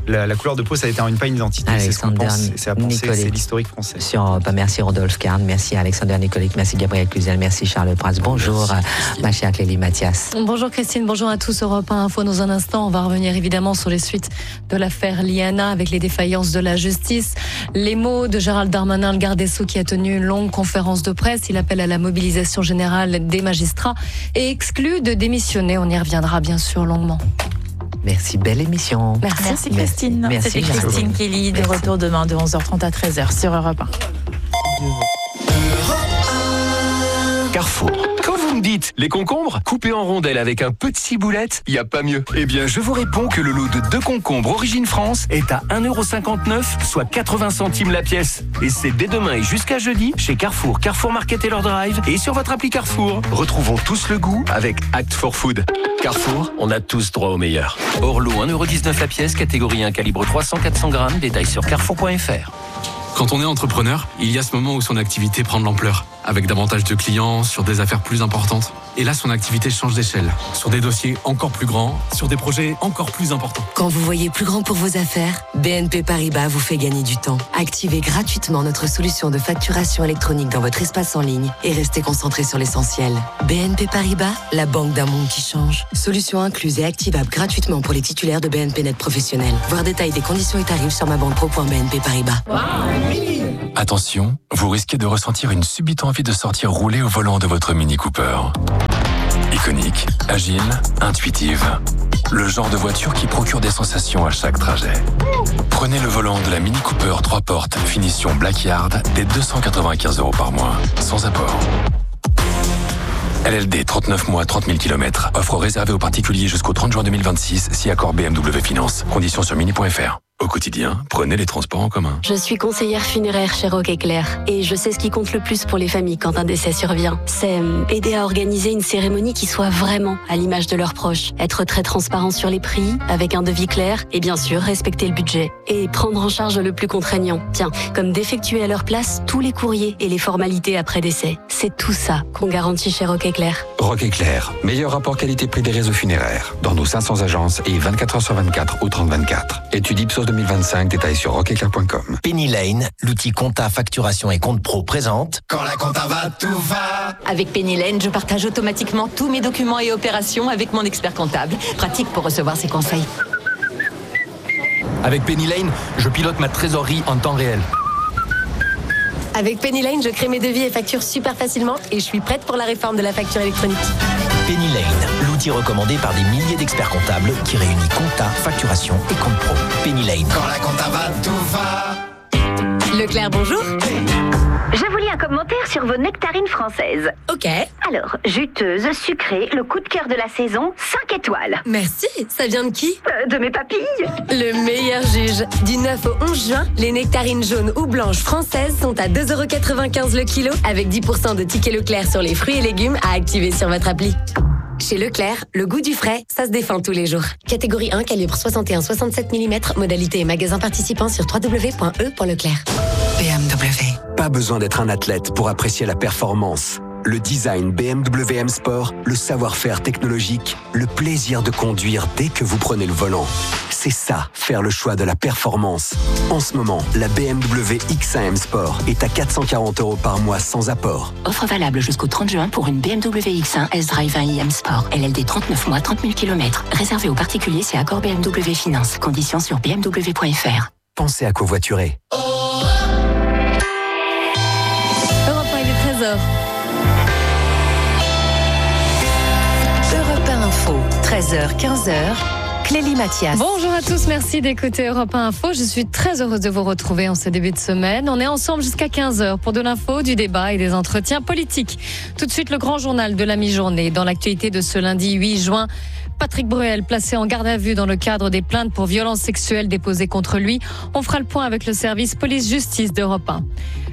Speaker 6: la couleur de peau, ça détermine pas une identité.
Speaker 1: Alexander
Speaker 6: c'est l'historique français.
Speaker 1: Merci Rodolphe Kahn, merci Alexander Nicolic, merci Gabriel Cluzel, merci Charles Prats. Bonjour ma chère Clélie Mathias.
Speaker 21: Bonjour Christine, bonjour à tous. Europe 1 Info, dans un instant, on va revenir évidemment sur les suites de l'affaire Liana avec les défaillances de la justice. Les mots de Gérald Darmanin, le garde des Sceaux, qui a tenu une longue conférence de presse. Il appelle à la mobilisation générale des magistrats et exclut de démissionner. On y reviendra bien sûr longuement.
Speaker 1: Merci, belle émission.
Speaker 2: Merci Christine.
Speaker 1: Merci.
Speaker 2: C'était Christine Kelly, de retour demain de 11h30 à 13h sur Europe 1.
Speaker 10: Carrefour. Quand vous me dites les concombres coupés en rondelles avec un peu de ciboulette, il n'y a pas mieux. Eh bien, je vous réponds que le lot de 2 concombres Origine France est à 1,59€, soit 80 centimes la pièce. Et c'est dès demain et jusqu'à jeudi chez Carrefour, Carrefour Market et leur drive et sur votre appli Carrefour. Retrouvons tous le goût avec Act for Food. Carrefour, on a tous droit au meilleur. Orlo, 1,19€ la pièce, catégorie 1, calibre 300-400 grammes, détail sur carrefour.fr.
Speaker 22: Quand on est entrepreneur, il y a ce moment où son activité prend de l'ampleur, avec davantage de clients, sur des affaires plus importantes. Et là, son activité change d'échelle, sur des dossiers encore plus grands, sur des projets encore plus importants.
Speaker 23: Quand vous voyez plus grand pour vos affaires, BNP Paribas vous fait gagner du temps. Activez gratuitement notre solution de facturation électronique dans votre espace en ligne et restez concentré sur l'essentiel. BNP Paribas, la banque d'un monde qui change. Solution incluse et activable gratuitement pour les titulaires de BNP Net Professionnel. Voir détail des conditions et tarifs sur mabanquepro.bnp Paribas.
Speaker 24: Attention, vous risquez de ressentir une subite envie de sortir rouler au volant de votre Mini Cooper. Iconique, agile, intuitive. Le genre de voiture qui procure des sensations à chaque trajet. Prenez le volant de la Mini Cooper 3 portes, finition Blackyard, dès 295€ par mois, sans apport. LLD 39 mois, 30 000 km. Offre réservée aux particuliers jusqu'au 30 juin 2026, si accord BMW Finance. Conditions sur mini.fr. Au quotidien, prenez les transports en commun.
Speaker 25: Je suis conseillère funéraire chez Rock Éclair et je sais ce qui compte le plus pour les familles quand un décès survient. C'est aider à organiser une cérémonie qui soit vraiment à l'image de leurs proches. Être très transparent sur les prix, avec un devis clair et bien sûr respecter le budget. Et prendre en charge le plus contraignant. Tiens, comme d'effectuer à leur place tous les courriers et les formalités après décès. C'est tout ça qu'on garantit chez Rock Éclair.
Speaker 26: Rock Éclair, meilleur rapport qualité-prix des réseaux funéraires. Dans nos 500 agences et 24h/24 au 30/24. Étude Ipsos 2025, détails sur rockeclair.com.
Speaker 27: Penny Lane, l'outil compta, facturation et compte pro présente.
Speaker 28: Quand la compta va, tout va.
Speaker 29: Avec Penny Lane, je partage automatiquement tous mes documents et opérations avec mon expert comptable. Pratique pour recevoir ses conseils.
Speaker 10: Avec Penny Lane, je pilote ma trésorerie en temps réel.
Speaker 25: Avec Penny Lane, je crée mes devis et factures super facilement et je suis prête pour la réforme de la facture électronique.
Speaker 27: Penny Lane, l'outil recommandé par des milliers d'experts comptables qui réunit compta, facturation et compte pro. Penny Lane.
Speaker 28: Quand la compta va, tout va.
Speaker 25: Leclerc, bonjour.
Speaker 30: Je vous lis un commentaire sur vos nectarines françaises.
Speaker 25: Ok.
Speaker 30: Alors, juteuse, sucrée, le coup de cœur de la saison, 5 étoiles.
Speaker 25: Merci. Ça vient de qui?
Speaker 30: De mes papilles.
Speaker 25: Le meilleur juge. Du 9 au 11 juin, les nectarines jaunes ou blanches françaises sont à 2,95€ le kilo, avec 10% de tickets Leclerc sur les fruits et légumes à activer sur votre appli. Chez Leclerc, le goût du frais, ça se défend tous les jours. Catégorie 1, calibre 61-67 mm, modalité et magasin participant sur www.e.leclerc.
Speaker 26: BMW. Pas besoin d'être un athlète pour apprécier la performance. Le design BMW M Sport, le savoir-faire technologique, le plaisir de conduire dès que vous prenez le volant. C'est ça, faire le choix de la performance. En ce moment, la BMW X1 M Sport est à 440€ par mois sans apport.
Speaker 13: Offre valable jusqu'au 30 juin pour une BMW X1 S-Drive 1i M Sport. LLD 39 mois, 30 000 km. Réservé aux particuliers, c'est accord BMW Finance. Conditions sur bmw.fr.
Speaker 26: Pensez à covoiturer.
Speaker 21: Europe 1, il est 13h.
Speaker 3: Europe 1 Info, 13h, 15h. Clélie Mathias.
Speaker 21: Bonjour à tous, merci d'écouter Europe 1 Info. Je suis très heureuse de vous retrouver en ce début de semaine. On est ensemble jusqu'à 15h pour de l'info, du débat et des entretiens politiques. Tout de suite, le grand journal de la mi-journée. Dans l'actualité de ce lundi 8 juin, Patrick Bruel, placé en garde à vue dans le cadre des plaintes pour violences sexuelles déposées contre lui. On fera le point avec le service police-justice d'Europe 1.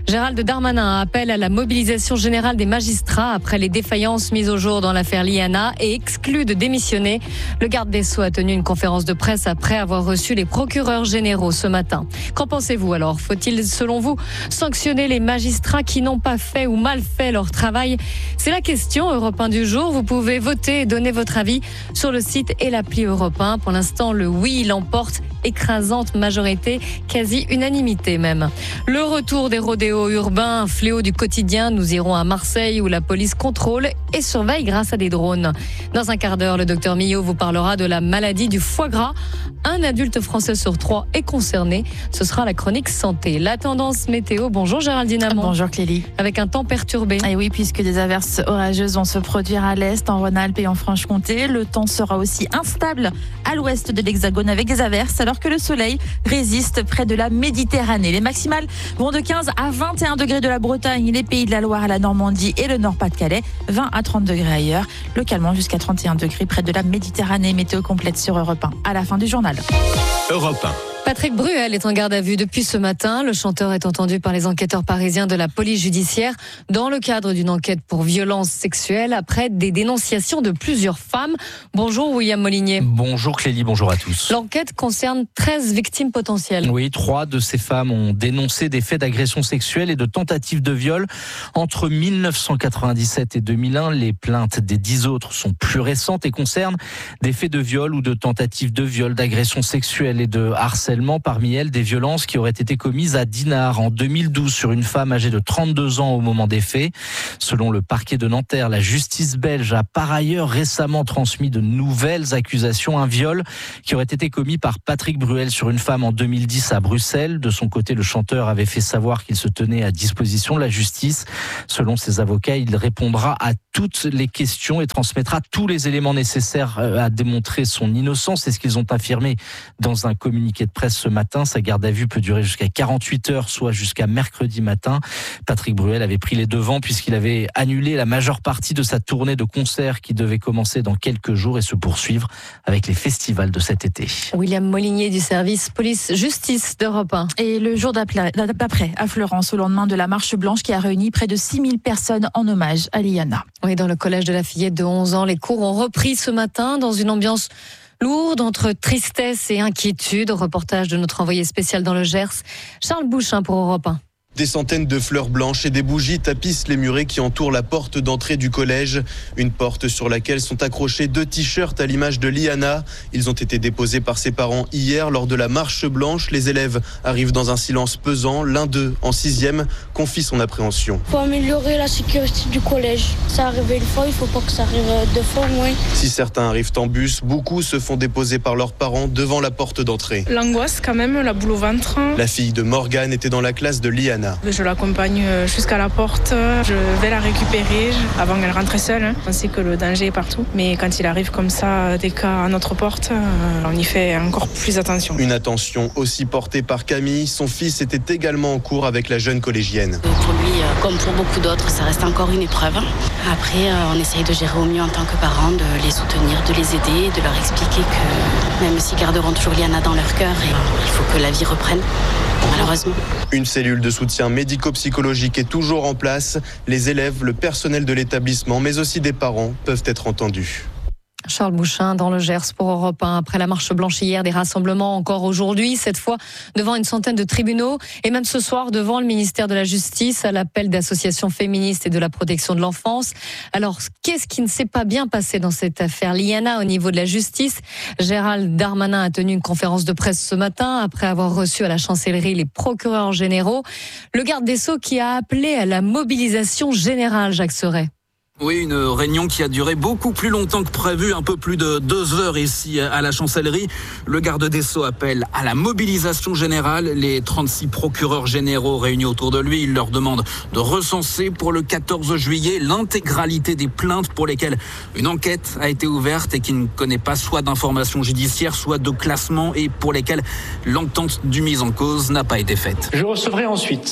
Speaker 21: Gérald Darmanin appelle à la mobilisation générale des magistrats après les défaillances mises au jour dans l'affaire Liana et exclut de démissionner. Le garde des Sceaux a tenu une conférence de presse après avoir reçu les procureurs généraux ce matin. Qu'en pensez-vous alors ? Faut-il, selon vous, sanctionner les magistrats qui n'ont pas fait ou mal fait leur travail ? C'est la question Europe 1 du jour. Vous pouvez voter et donner votre avis sur le site et l'appli Europe 1. Pour l'instant, le oui l'emporte, écrasante majorité, quasi unanimité même. Le retour des rodéos urbains, un fléau du quotidien. Nous irons à Marseille où la police contrôle et surveille grâce à des drones. Dans un quart d'heure, le docteur Millot vous parlera de la maladie du foie gras. Un adulte français sur 3 est concerné. Ce sera la chronique santé. La tendance météo. Bonjour Géraldine Amand.
Speaker 2: Bonjour Clélie.
Speaker 21: Avec un temps perturbé.
Speaker 2: Et oui, puisque des averses orageuses vont se produire à l'est, en Rhône-Alpes et en Franche-Comté. Le temps sera aussi instable à l'ouest de l'Hexagone avec des averses, alors que le soleil résiste près de la Méditerranée. Les maximales vont de 15 à 21 degrés de la Bretagne, les Pays de la Loire à la Normandie et le Nord-Pas-de-Calais. 20 à 30 degrés ailleurs. Localement jusqu'à 31 degrés près de la Méditerranée. Météo complète sur Europe 1 à la fin du journal.
Speaker 24: Europe 1.
Speaker 21: Patrick Bruel est en garde à vue depuis ce matin. Le chanteur est entendu par les enquêteurs parisiens de la police judiciaire dans le cadre d'une enquête pour violence sexuelle après des dénonciations de plusieurs femmes. Bonjour William Molinier.
Speaker 4: Bonjour Clélie, bonjour à tous.
Speaker 21: L'enquête concerne 13 victimes potentielles.
Speaker 4: Oui, 3 de ces femmes ont dénoncé des faits d'agression sexuelle et de tentatives de viol entre 1997 et 2001. Les plaintes des 10 autres sont plus récentes et concernent des faits de viol ou de tentatives de viol, d'agression sexuelle et de harcèlement. Parmi elles, des violences qui auraient été commises à Dinard en 2012 sur une femme âgée de 32 ans au moment des faits. Selon le parquet de Nanterre, la justice belge a par ailleurs récemment transmis de nouvelles accusations. Un viol qui aurait été commis par Patrick Bruel sur une femme en 2010 à Bruxelles. De son côté, le chanteur avait fait savoir qu'il se tenait à disposition de la justice. Selon ses avocats, il répondra à toutes les questions et transmettra tous les éléments nécessaires à démontrer son innocence. C'est ce qu'ils ont affirmé dans un communiqué de presse ce matin. Sa garde à vue peut durer jusqu'à 48 heures, soit jusqu'à mercredi matin. Patrick Bruel avait pris les devants puisqu'il avait annulé la majeure partie de sa tournée de concerts qui devait commencer dans quelques jours et se poursuivre avec les festivals de cet été.
Speaker 21: William Molinier du service police-justice d'Europe 1.
Speaker 2: Et le jour d'après, à Fleurance, au lendemain de la marche blanche qui a réuni près de 6000 personnes en hommage à Liana.
Speaker 21: Oui, dans le collège de la fillette de 11 ans, les cours ont repris ce matin dans une ambiance lourde entre tristesse et inquiétude. Reportage de notre envoyé spécial dans le Gers, Charles Bouchin pour Europe 1.
Speaker 5: Des centaines de fleurs blanches et des bougies tapissent les murets qui entourent la porte d'entrée du collège. Une porte sur laquelle sont accrochés 2 t-shirts à l'image de Liana. Ils ont été déposés par ses parents hier lors de la marche blanche. Les élèves arrivent dans un silence pesant. L'un d'eux, en 6e, confie son appréhension.
Speaker 7: Il faut améliorer la sécurité du collège. Ça arrive une fois, il ne faut pas que ça arrive 2 fois au moins.
Speaker 5: Si certains arrivent en bus, beaucoup se font déposer par leurs parents devant la porte d'entrée.
Speaker 11: L'angoisse quand même, la boule au ventre.
Speaker 5: La fille de Morgane était dans la classe de Liana.
Speaker 11: Je l'accompagne jusqu'à la porte, je vais la récupérer avant qu'elle rentre seule. On sait que le danger est partout, mais quand il arrive comme ça, des cas à notre porte, on y fait encore plus attention.
Speaker 5: Une attention aussi portée par Camille, son fils était également en cours avec la jeune collégienne.
Speaker 12: Pour lui, comme pour beaucoup d'autres, ça reste encore une épreuve. Après, on essaye de gérer au mieux en tant que parents, de les soutenir, de les aider, de leur expliquer que même s'ils garderont toujours Liana dans leur cœur, il faut que la vie reprenne. Malheureusement.
Speaker 5: Une cellule de soutien médico-psychologique est toujours en place. Les élèves, le personnel de l'établissement, mais aussi des parents peuvent être entendus.
Speaker 21: Charles Bouchin dans le Gers pour Europe 1. Après la marche blanche hier, des rassemblements encore aujourd'hui, cette fois devant une centaine de tribunaux et même ce soir devant le ministère de la Justice à l'appel d'associations féministes et de la protection de l'enfance. Alors, qu'est-ce qui ne s'est pas bien passé dans cette affaire Liana au niveau de la justice ? Gérald Darmanin a tenu une conférence de presse ce matin après avoir reçu à la chancellerie les procureurs généraux. Le garde des Sceaux qui a appelé à la mobilisation générale, Jacques Serret.
Speaker 14: Oui, une réunion qui a duré beaucoup plus longtemps que prévu, un peu plus de 2 heures ici à la chancellerie. Le garde des Sceaux appelle à la mobilisation générale. Les 36 procureurs généraux réunis autour de lui, il leur demande de recenser pour le 14 juillet l'intégralité des plaintes pour lesquelles une enquête a été ouverte et qui ne connaît pas soit d'informations judiciaires, soit de classement et pour lesquelles l'entente du mis en cause n'a pas été faite.
Speaker 15: Je recevrai ensuite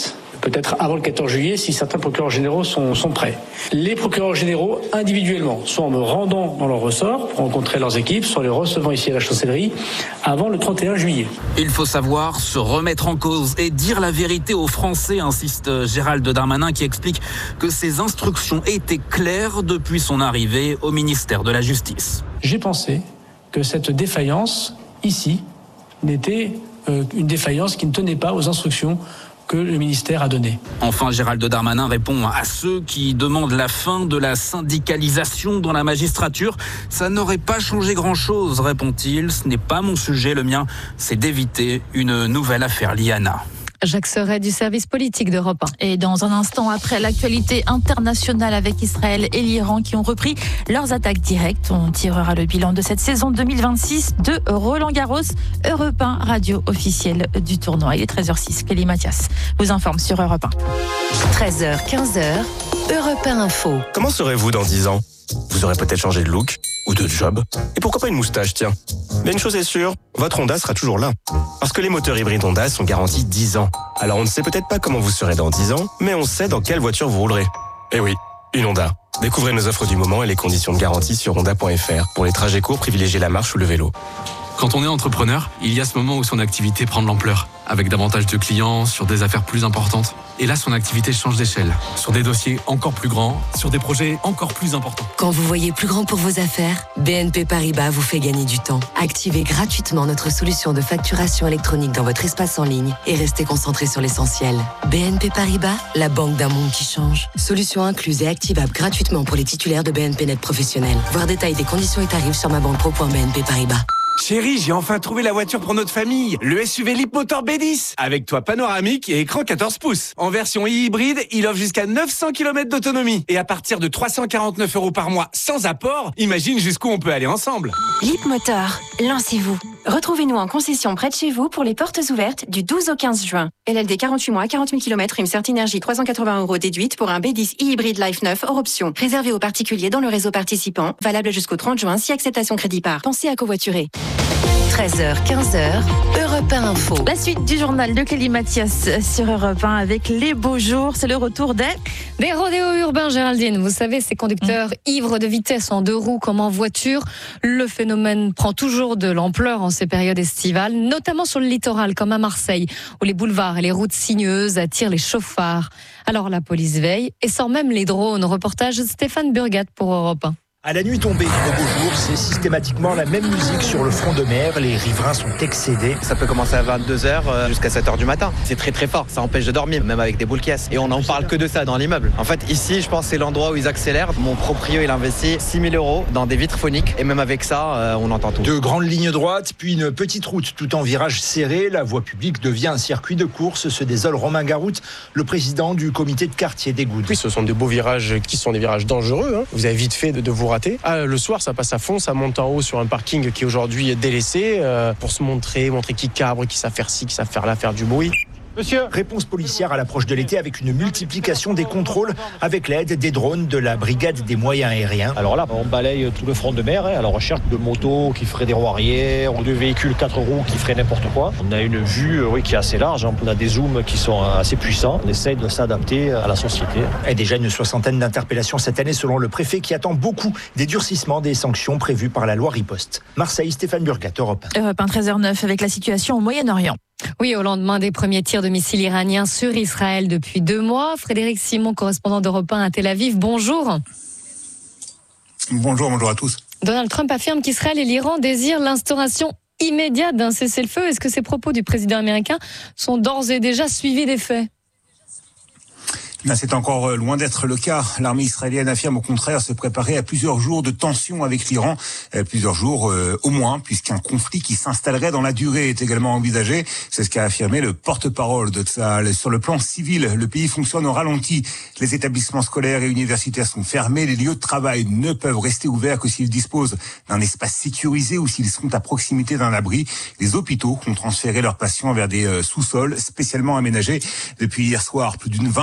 Speaker 1: peut-être avant le 14 juillet si certains procureurs généraux sont prêts. Les procureurs généraux individuellement, soit en me rendant dans leur ressort pour rencontrer leurs équipes, soit les recevant ici à la chancellerie avant le 31 juillet.
Speaker 14: Il faut savoir se remettre en cause et dire la vérité aux Français, insiste Gérald Darmanin, qui explique que ses instructions étaient claires depuis son arrivée au ministère de la Justice.
Speaker 1: J'ai pensé que cette défaillance ici n'était une défaillance qui ne tenait pas aux instructions que le ministère a données.
Speaker 14: Enfin, Gérald Darmanin répond à ceux qui demandent la fin de la syndicalisation dans la magistrature. Ça n'aurait pas changé grand-chose, répond-il. Ce n'est pas mon sujet, le mien, c'est d'éviter une nouvelle affaire Liana.
Speaker 21: Jacques Serret du service politique d'Europe 1.
Speaker 2: Et dans un instant, après l'actualité internationale avec Israël et l'Iran qui ont repris leurs attaques directes, on tirera le bilan de cette saison 2026 de Roland-Garros, Europe 1, radio officielle du tournoi. Il est 13h06. Kelly Mathias vous informe sur Europe
Speaker 3: 1. 13h, 15h, Europe 1 Info.
Speaker 6: Comment serez-vous dans 10 ans ? Vous aurez peut-être changé de look ou de job. Et pourquoi pas une moustache, tiens. Mais une chose est sûre, votre Honda sera toujours là. Parce que les moteurs hybrides Honda sont garantis 10 ans. Alors on ne sait peut-être pas comment vous serez dans 10 ans, mais on sait dans quelle voiture vous roulerez. Eh oui, une Honda. Découvrez nos offres du moment et les conditions de garantie sur honda.fr. Pour les trajets courts, privilégiez la marche ou le vélo.
Speaker 22: Quand on est entrepreneur, il y a ce moment où son activité prend de l'ampleur, avec davantage de clients, sur des affaires plus importantes. Et là, son activité change d'échelle, sur des dossiers encore plus grands, sur des projets encore plus importants.
Speaker 23: Quand vous voyez plus grand pour vos affaires, BNP Paribas vous fait gagner du temps. Activez gratuitement notre solution de facturation électronique dans votre espace en ligne et restez concentré sur l'essentiel. BNP Paribas, la banque d'un monde qui change. Solution incluse et activable gratuitement pour les titulaires de BNP Net Professionnel. Voir détail des conditions et tarifs sur mabanpro.bnp Paribas.
Speaker 8: Chérie, j'ai enfin trouvé la voiture pour notre famille. Le SUV Leapmotor B10. Avec toit panoramique et écran 14 pouces. En version hybride, il offre jusqu'à 900 km d'autonomie. Et à partir de 349 € par mois sans apport, imagine jusqu'où on peut aller ensemble.
Speaker 9: Leapmotor, lancez-vous. Retrouvez-nous en concession près de chez vous pour les portes ouvertes du 12 au 15 juin. LLD 48 mois, 40 000 km, une Certi Énergie 380 € déduite pour un B10 e-hybride Life 9 hors option. Réservé aux particuliers dans le réseau participant. Valable jusqu'au 30 juin si acceptation crédit par. Pensez à covoiturer.
Speaker 3: 13h, 15h, Europe 1 Info.
Speaker 2: La suite du journal de Kelly Mathias sur Europe 1 avec les beaux jours. C'est le retour des
Speaker 21: rodéos urbains, Géraldine. Vous savez, ces conducteurs ivres de vitesse en 2 roues comme en voiture. Le phénomène prend toujours de l'ampleur en ces périodes estivales, notamment sur le littoral comme à Marseille, où les boulevards et les routes sinueuses attirent les chauffards. Alors la police veille et sort même les drones. Reportage Stéphane Burgat pour Europe 1.
Speaker 15: À la nuit tombée, au beau jour, c'est systématiquement la même musique sur le front de mer. Les riverains sont excédés.
Speaker 16: Ça peut commencer à 22h jusqu'à 7h du matin. C'est très très fort, ça empêche de dormir, même avec des boules caisses. Et on n'en parle que de ça dans l'immeuble. En fait, ici, je pense que c'est l'endroit où ils accélèrent. Mon proprio, il investit 6 000 € dans des vitres phoniques. Et même avec ça, on entend tout.
Speaker 15: De grandes lignes droites, puis une petite route tout en virage serré. La voie publique devient un circuit de course, se désole Romain Garout, le président du comité de quartier des Goudes.
Speaker 17: Oui, ce sont de beaux virages qui sont des virages dangereux. Vous avez vite fait de vous rater. Le soir, ça passe à fond, ça monte en haut sur un parking qui est aujourd'hui délaissé pour se montrer qui cabre, qui savent faire ci, qui savent faire là, faire du bruit.
Speaker 15: Monsieur. Réponse policière à l'approche de l'été avec une multiplication des contrôles avec l'aide des drones de la brigade des moyens aériens.
Speaker 18: Alors là, on balaye tout le front de mer à la recherche de motos qui feraient des roues arrière ou de véhicules 4 roues qui feraient n'importe quoi. On a une vue qui est assez large, on a des zooms qui sont assez puissants. On essaye de s'adapter à la société.
Speaker 15: Et déjà une 60aine d'interpellations cette année selon le préfet qui attend beaucoup des durcissements des sanctions prévues par la loi Riposte. Marseille, Stéphane Burgat, Europe 1.
Speaker 2: Europe 1, 13h09 avec la situation au Moyen-Orient.
Speaker 21: Oui, au lendemain des premiers tirs de missiles iraniens sur Israël depuis 2 mois. Frédéric Simon, correspondant d'Europe 1 à Tel Aviv, bonjour.
Speaker 19: Bonjour à tous.
Speaker 21: Donald Trump affirme qu'Israël et l'Iran désirent l'instauration immédiate d'un cessez-le-feu. Est-ce que ces propos du président américain sont d'ores et déjà suivis des faits ?
Speaker 19: C'est encore loin d'être le cas. L'armée israélienne affirme au contraire se préparer à plusieurs jours de tensions avec l'Iran. Plusieurs jours au moins, puisqu'un conflit qui s'installerait dans la durée est également envisagé. C'est ce qu'a affirmé le porte-parole de Tsahal. Sur le plan civil, le pays fonctionne au ralenti. Les établissements scolaires et universitaires sont fermés. Les lieux de travail ne peuvent rester ouverts que s'ils disposent d'un espace sécurisé ou s'ils sont à proximité d'un abri. Les hôpitaux ont transféré leurs patients vers des sous-sols spécialement aménagés. Depuis hier soir, plus d'une vingtaine de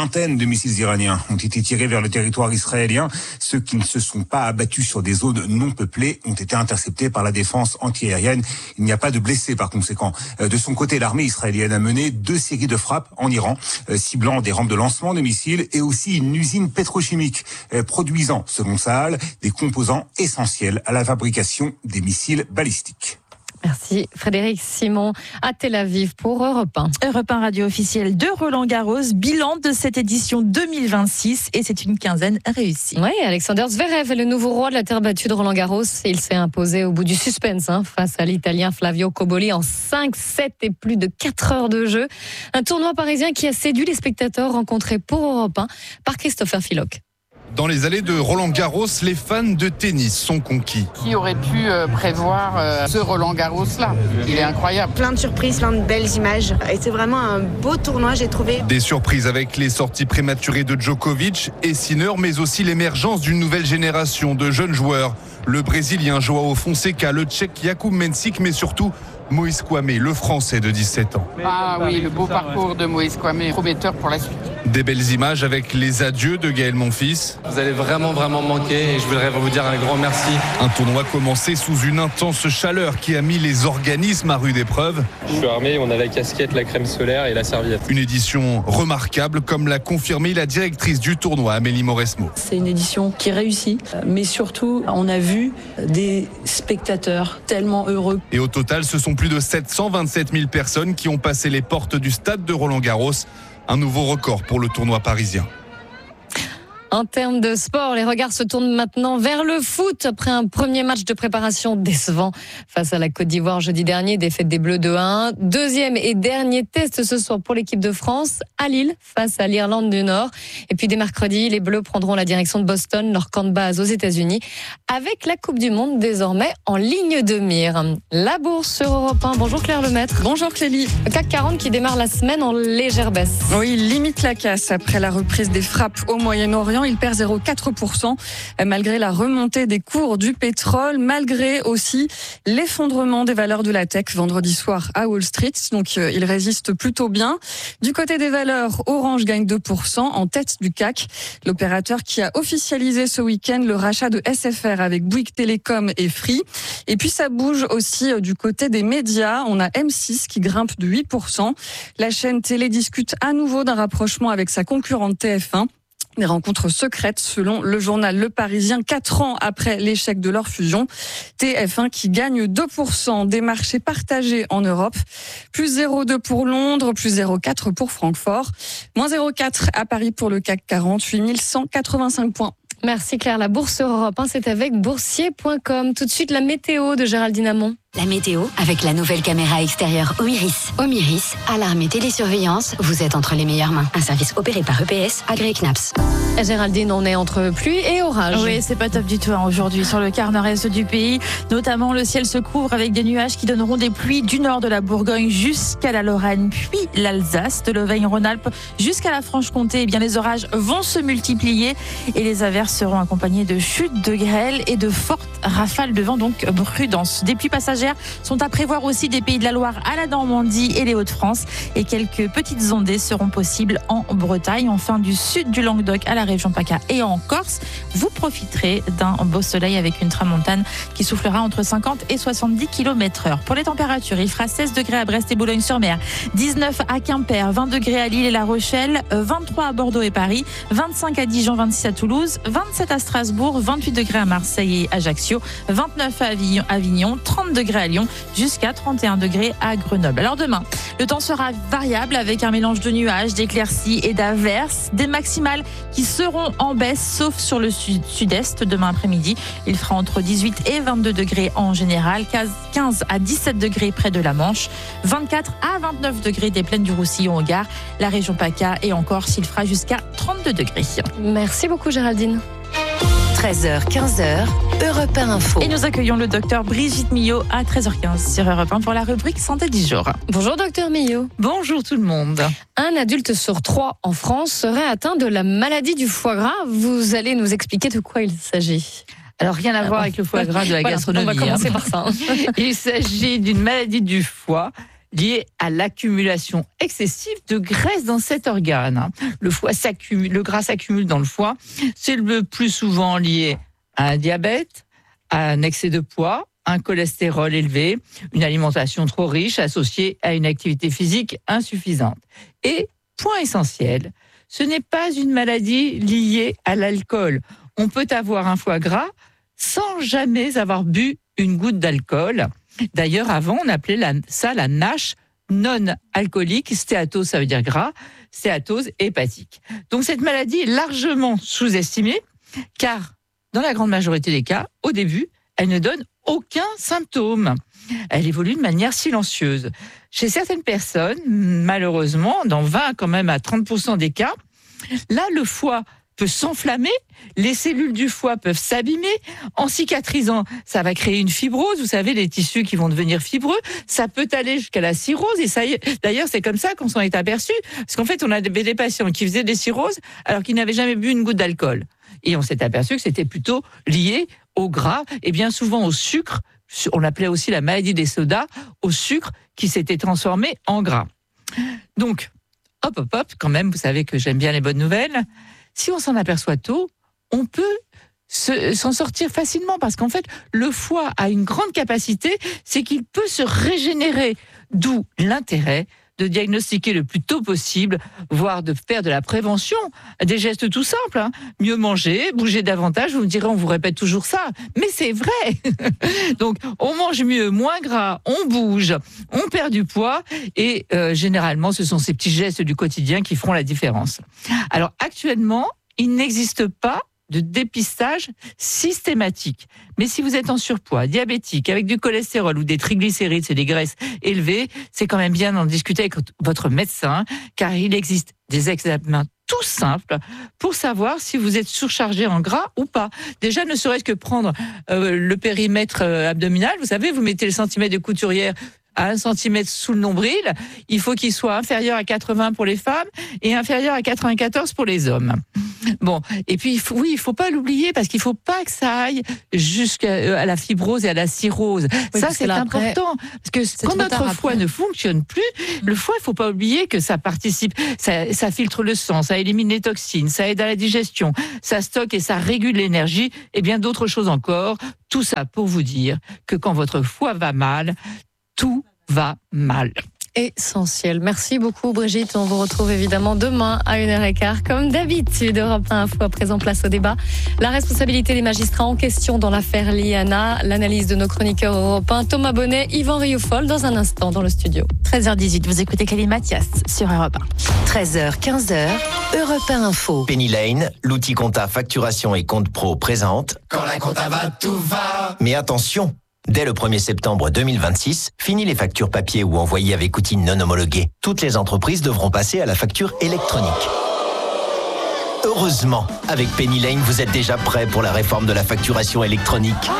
Speaker 19: missiles iraniens ont été tirés vers le territoire israélien. Ceux qui ne se sont pas abattus sur des zones non peuplées ont été interceptés par la défense antiaérienne. Il n'y a pas de blessés par conséquent. De son côté, l'armée israélienne a mené 2 séries de frappes en Iran, ciblant des rampes de lancement de missiles et aussi une usine pétrochimique produisant, selon Tsahal, des composants essentiels à la fabrication des missiles balistiques.
Speaker 21: Merci Frédéric Simon à Tel Aviv pour Europe 1.
Speaker 2: Europe 1 radio officielle de Roland Garros, bilan de cette édition 2026 et c'est une quinzaine réussie.
Speaker 21: Oui, Alexander Zverev est le nouveau roi de la terre battue de Roland Garros et il s'est imposé au bout du suspense face à l'Italien Flavio Cobolli en 5-7 et plus de 4 heures de jeu. Un tournoi parisien qui a séduit les spectateurs rencontrés pour Europe 1 par Christopher Filoc.
Speaker 10: Dans les allées de Roland-Garros, les fans de tennis sont conquis.
Speaker 13: Qui aurait pu prévoir ce Roland-Garros-là ? Il est incroyable.
Speaker 20: Plein de surprises, plein de belles images. Et c'est vraiment un beau tournoi, j'ai trouvé.
Speaker 10: Des surprises avec les sorties prématurées de Djokovic et Sinner, mais aussi l'émergence d'une nouvelle génération de jeunes joueurs. Le Brésilien João Fonseca, le Tchèque Jakub Mensik, mais surtout Moïse Kouamé, le Français de 17 ans.
Speaker 13: Ah oui, le beau parcours de Moïse Kouamé, prometteur pour la suite.
Speaker 10: Des belles images avec les adieux de Gaël Monfils.
Speaker 24: Vous allez vraiment manquer et je voudrais vous dire un grand merci.
Speaker 10: Un tournoi commencé sous une intense chaleur qui a mis les organismes à rude épreuve.
Speaker 24: Je suis armé, on a la casquette, la crème solaire et la serviette.
Speaker 10: Une édition remarquable, comme l'a confirmé la directrice du tournoi, Amélie Mauresmo.
Speaker 25: C'est une édition qui réussit, mais surtout, on a vu des spectateurs tellement heureux.
Speaker 10: Et au total, ce sont plus de 727 000 personnes qui ont passé les portes du stade de Roland-Garros. Un nouveau record pour le tournoi parisien.
Speaker 21: En termes de sport, les regards se tournent maintenant vers le foot après un premier match de préparation décevant face à la Côte d'Ivoire jeudi dernier, défaite des Bleus 2-1. Deuxième et dernier test ce soir pour l'équipe de France à Lille face à l'Irlande du Nord. Et puis dès mercredi, les Bleus prendront la direction de Boston, leur camp de base aux États-Unis, avec la Coupe du Monde désormais en ligne de mire. La bourse sur Europe 1. Bonjour Claire Lemaître.
Speaker 26: Bonjour Clélie.
Speaker 21: Le CAC 40 qui démarre la semaine en légère baisse.
Speaker 26: Oui, il limite la casse après la reprise des frappes au Moyen-Orient. Il perd 0,4% malgré la remontée des cours du pétrole, malgré aussi l'effondrement des valeurs de la tech vendredi soir à Wall Street. Donc il résiste plutôt bien. Du côté des valeurs, Orange gagne 2% en tête du CAC. L'opérateur qui a officialisé ce week-end le rachat de SFR avec Bouygues Télécom et Free. Et puis ça bouge aussi du côté des médias. On a M6 qui grimpe de 8%. La chaîne télé discute à nouveau d'un rapprochement avec sa concurrente TF1. Des rencontres secrètes selon le journal Le Parisien, 4 ans après l'échec de leur fusion. TF1 qui gagne 2% des marchés partagés en Europe. Plus 0,2 pour Londres, plus 0,4 pour Francfort. Moins 0,4 à Paris pour le CAC 40, 8185 points.
Speaker 21: Merci Claire. La bourse sur Europe 1, c'est avec boursier.com. Tout de suite, la météo de Géraldine Amont.
Speaker 3: La météo avec la nouvelle caméra extérieure Omiris. Omiris, alarme et télésurveillance, vous êtes entre les meilleures mains. Un service opéré par EPS, agréé CNAPS.
Speaker 21: Géraldine, on est entre pluie et orage.
Speaker 2: Oui, c'est pas top du tout aujourd'hui sur le quart nord-est du pays. Notamment, le ciel se couvre avec des nuages qui donneront des pluies du nord de la Bourgogne jusqu'à la Lorraine, puis l'Alsace, de l'Auvergne-Rhône-Alpes jusqu'à la Franche-Comté. Eh bien, les orages vont se multiplier et les averses seront accompagnées de chutes de grêle et de fortes rafales de vent, donc prudence. Des pluies passagères sont à prévoir aussi des Pays de la Loire à la Normandie et les Hauts-de-France. Et quelques petites ondées seront possibles en Bretagne. Enfin, du sud du Languedoc à la région PACA et en Corse, vous profiterez d'un beau soleil avec une tramontane qui soufflera entre 50 et 70 km/h. Pour les températures, il fera 16 degrés à Brest et Boulogne-sur-Mer, 19 à Quimper, 20 degrés à Lille et La Rochelle, 23 à Bordeaux et Paris, 25 à Dijon, 26 à Toulouse, 27 à Strasbourg, 28 degrés à Marseille et Ajaccio, 29 à Avignon, 30 degrés à Lyon, jusqu'à 31 degrés à Grenoble. Alors demain, le temps sera variable avec un mélange de nuages, d'éclaircies et d'averses, des maximales qui seront en baisse, sauf sur le sud-est demain après-midi. Il fera entre 18 et 22 degrés en général, 15 à 17 degrés près de la Manche, 24 à 29 degrés des plaines du Roussillon au Gard, la région PACA et encore s'il fera jusqu'à 32 degrés.
Speaker 21: Merci beaucoup Géraldine.
Speaker 3: 13h, 15h, Europe 1 Info.
Speaker 2: Et nous accueillons le docteur Brigitte Millot à 13h15 sur Europe 1 pour la rubrique Santé du jour.
Speaker 21: Bonjour docteur Millot.
Speaker 27: Bonjour tout le monde.
Speaker 21: Un adulte sur 3 en France serait atteint de la maladie du foie gras. Vous allez nous expliquer de quoi il s'agit.
Speaker 27: Alors, rien à voir avec le foie gras de la gastronomie.
Speaker 21: On va commencer par ça.
Speaker 27: Il s'agit d'une maladie du foie liée à l'accumulation excessive de graisse dans cet organe. Le gras s'accumule dans le foie. C'est le plus souvent lié à un diabète, à un excès de poids, un cholestérol élevé, une alimentation trop riche associée à une activité physique insuffisante. Et, point essentiel, ce n'est pas une maladie liée à l'alcool. On peut avoir un foie gras sans jamais avoir bu une goutte d'alcool. D'ailleurs, avant, on appelait ça la NASH non-alcoolique. Stéatose, ça veut dire gras. Stéatose hépatique. Donc, cette maladie est largement sous-estimée, car dans la grande majorité des cas, au début, elle ne donne aucun symptôme. Elle évolue de manière silencieuse. Chez certaines personnes, malheureusement, dans 20 quand même à 30% des cas, là, le foie peut s'enflammer, les cellules du foie peuvent s'abîmer. En cicatrisant, ça va créer une fibrose. Vous savez, les tissus qui vont devenir fibreux, ça peut aller jusqu'à la cirrhose. Et ça y est, d'ailleurs, c'est comme ça qu'on s'en est aperçu. Parce qu'en fait, on avait des patients qui faisaient des cirrhoses alors qu'ils n'avaient jamais bu une goutte d'alcool. Et on s'est aperçu que c'était plutôt lié au gras et bien souvent au sucre. On l'appelait aussi la maladie des sodas, au sucre qui s'était transformé en gras. Donc, hop, quand même, vous savez que j'aime bien les bonnes nouvelles. Si on s'en aperçoit tôt, on peut s'en sortir facilement parce qu'en fait, le foie a une grande capacité, c'est qu'il peut se régénérer, d'où l'intérêt de diagnostiquer le plus tôt possible, voire de faire de la prévention, des gestes tout simples. Mieux manger, bouger davantage, vous me direz, on vous répète toujours ça, mais c'est vrai. Donc, on mange mieux, moins gras, on bouge, on perd du poids, et généralement, ce sont ces petits gestes du quotidien qui feront la différence. Alors, actuellement, il n'existe pas de dépistage systématique. Mais si vous êtes en surpoids, diabétique, avec du cholestérol ou des triglycérides, c'est des graisses élevées, c'est quand même bien d'en discuter avec votre médecin, car il existe des examens tout simples pour savoir si vous êtes surchargé en gras ou pas. Déjà, ne serait-ce que prendre le périmètre abdominal, vous savez, vous mettez le centimètre de couturière à 1 cm sous le nombril, il faut qu'il soit inférieur à 80 pour les femmes et inférieur à 94 pour les hommes. Bon, et puis il faut pas l'oublier parce qu'il faut pas que ça aille jusqu'à la fibrose et à la cirrhose. Oui, ça c'est important parce que quand notre foie ne fonctionne plus, le foie, il faut pas oublier que ça participe, ça filtre le sang, ça élimine les toxines, ça aide à la digestion, ça stocke et ça régule l'énergie et bien d'autres choses encore. Tout ça pour vous dire que quand votre foie va mal, tout va mal.
Speaker 21: Essentiel. Merci beaucoup Brigitte. On vous retrouve évidemment demain à 1h15 comme d'habitude. Europe 1 Info à présent, place au débat. La responsabilité des magistrats en question dans l'affaire Liana. L'analyse de nos chroniqueurs européens Thomas Bonnet, Yvan Rioufol dans un instant dans le studio.
Speaker 2: 13h18, vous écoutez Kelly Mathias sur Europe
Speaker 23: 1. 13h, 15h, Europe 1 Info.
Speaker 1: Penny Lane, l'outil compta facturation et compte pro présente.
Speaker 4: Quand la compta va, tout va.
Speaker 1: Mais attention! Dès le 1er septembre 2026, fini les factures papier ou envoyées avec outils non homologués. Toutes les entreprises devront passer à la facture électronique. Heureusement, avec Penny Lane, vous êtes déjà prêt pour la réforme de la facturation électronique.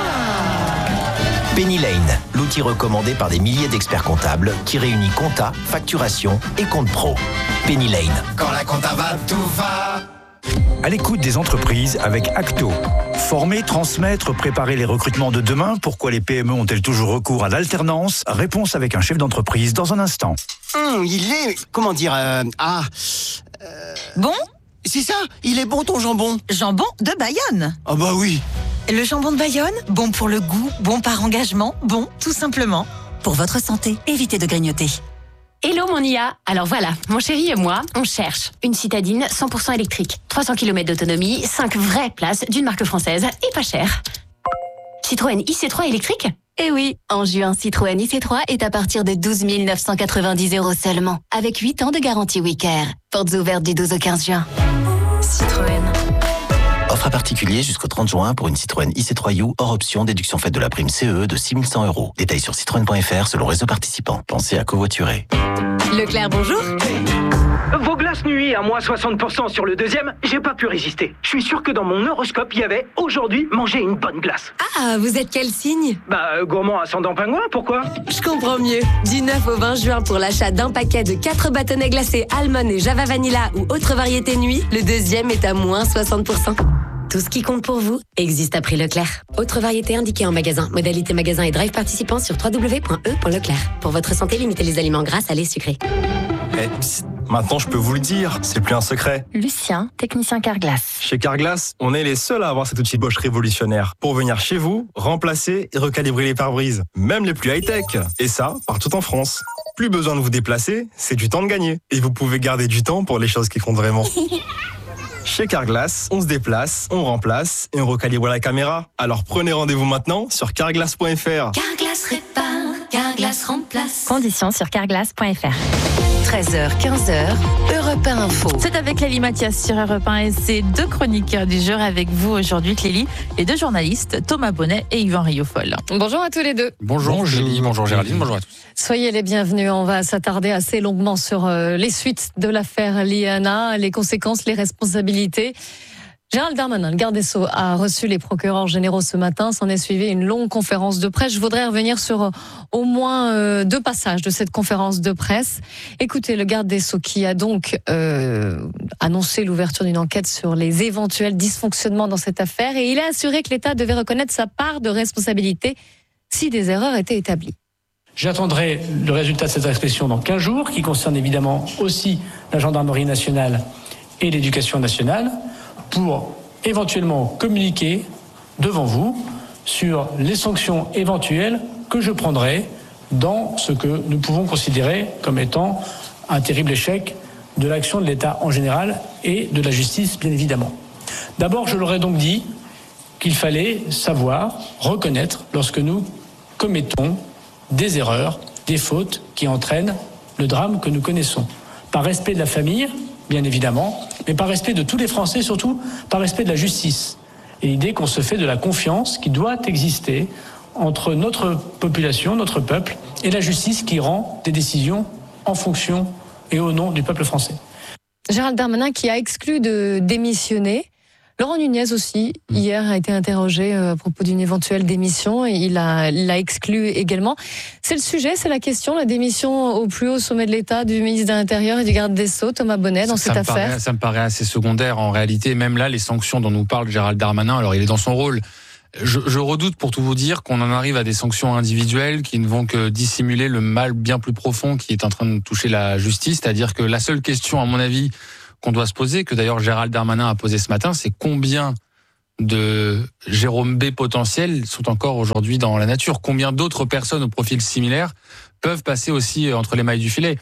Speaker 1: Penny Lane, l'outil recommandé par des milliers d'experts comptables qui réunit compta, facturation et compte pro. Penny Lane.
Speaker 4: Quand la compta va, tout va.
Speaker 5: À l'écoute des entreprises avec Acto. Former, transmettre, préparer les recrutements de demain. Pourquoi les PME ont-elles toujours recours à l'alternance? Réponse avec un chef d'entreprise dans un instant.
Speaker 7: Il est... Comment dire
Speaker 11: Bon?
Speaker 7: C'est ça, il est bon ton jambon.
Speaker 11: Jambon de Bayonne.
Speaker 7: Ah bah oui.
Speaker 11: Le jambon de Bayonne, bon pour le goût, bon par engagement, bon tout simplement. Pour votre santé, évitez de grignoter.
Speaker 12: Hello mon IA. Alors voilà, mon chéri et moi, on cherche une citadine 100% électrique, 300 km d'autonomie, 5 vraies places d'une marque française et pas cher. Citroën IC3 électrique?
Speaker 23: Eh oui, en juin, Citroën IC3 est à partir de 12 990 € seulement, avec 8 ans de garantie Wicare. Portes ouvertes du 12 au 15 juin. Citroën.
Speaker 1: Offre à particulier jusqu'au 30 juin pour une Citroën IC3U hors option déduction faite de la prime CE de 6 100 €. Détails sur citroën.fr selon réseau participant. Pensez à covoiturer.
Speaker 23: Leclerc, bonjour.
Speaker 14: Vos glaces nuit à moins 60% sur le deuxième, j'ai pas pu résister. Je suis sûr que dans mon horoscope, il y avait aujourd'hui manger une bonne glace.
Speaker 23: Ah, vous êtes quel signe?
Speaker 14: Gourmand ascendant pingouin, pourquoi?
Speaker 23: Je comprends mieux. Du 9 au 20 juin pour l'achat d'un paquet de 4 bâtonnets glacés Almond et Java Vanilla ou autres variétés nuit, le deuxième est à moins 60%.
Speaker 3: Tout ce qui compte pour vous existe à prix Leclerc. Autre variété indiquée en magasin. Modalité magasin et drive participant sur www.e.leclerc. Pour votre santé, limitez les aliments gras, salés, sucrés.
Speaker 6: Maintenant, je peux vous le dire, c'est plus un secret.
Speaker 3: Lucien, technicien Carglass.
Speaker 6: Chez Carglass, on est les seuls à avoir cet outil Bosch révolutionnaire pour venir chez vous, remplacer et recalibrer les pare-brises, même les plus high-tech. Et ça, partout en France. Plus besoin de vous déplacer, c'est du temps de gagner. Et vous pouvez garder du temps pour les choses qui comptent vraiment. Chez Carglass, on se déplace, on remplace et on recalibre la caméra. Alors prenez rendez-vous maintenant sur carglass.fr.
Speaker 3: Carglass répare, Carglass remplace. Conditions sur carglass.fr.
Speaker 21: 13h, 15h, Europe 1 Info.
Speaker 2: C'est avec Clélie Mathias sur Europe 1 et c'est 2 chroniqueurs du jour avec vous aujourd'hui, Clélie, et 2 journalistes, Thomas Bonnet et Yvan Rioufol.
Speaker 21: Bonjour à tous les deux.
Speaker 8: Bonjour Clélie, bonjour Géraldine, bonjour à tous.
Speaker 21: Soyez les bienvenus. On va s'attarder assez longuement sur les suites de l'affaire Liana, les conséquences, les responsabilités. Gérald Darmanin, le garde des Sceaux, a reçu les procureurs généraux ce matin. S'en est suivi une longue conférence de presse. Je voudrais revenir sur au moins 2 passages de cette conférence de presse. Écoutez, le garde des Sceaux qui a donc annoncé l'ouverture d'une enquête sur les éventuels dysfonctionnements dans cette affaire et il a assuré que l'État devait reconnaître sa part de responsabilité si des erreurs étaient établies.
Speaker 9: J'attendrai le résultat de cette inspection dans 15 jours, qui concerne évidemment aussi la gendarmerie nationale et l'éducation nationale, pour éventuellement communiquer devant vous sur les sanctions éventuelles que je prendrai dans ce que nous pouvons considérer comme étant un terrible échec de l'action de l'État en général et de la justice, bien évidemment. D'abord, je leur ai donc dit qu'il fallait savoir, reconnaître lorsque nous commettons des erreurs, des fautes qui entraînent le drame que nous connaissons. Par respect de la famille, bien évidemment, mais par respect de tous les Français, surtout par respect de la justice. Et l'idée qu'on se fait de la confiance qui doit exister entre notre population, notre peuple, et la justice qui rend des décisions en fonction et au nom du peuple français.
Speaker 21: Gérald Darmanin qui a exclu de démissionner. Laurent Nunez aussi, hier, a été interrogé à propos d'une éventuelle démission et il l'a exclu également. C'est le sujet, c'est la question, la démission au plus haut sommet de l'État du ministre de l'Intérieur et du garde des Sceaux, Thomas Bonnet, dans cette affaire.
Speaker 8: Ça me paraît assez secondaire en réalité. Même là, les sanctions dont nous parle Gérald Darmanin, alors il est dans son rôle. Je redoute, pour tout vous dire, qu'on en arrive à des sanctions individuelles qui ne vont que dissimuler le mal bien plus profond qui est en train de toucher la justice. C'est-à-dire que la seule question, à mon avis, qu'on doit se poser, que d'ailleurs Gérald Darmanin a posé ce matin, c'est combien de Jérôme B potentiels sont encore aujourd'hui dans la nature. Combien d'autres personnes au profil similaire peuvent passer aussi entre les mailles du filet.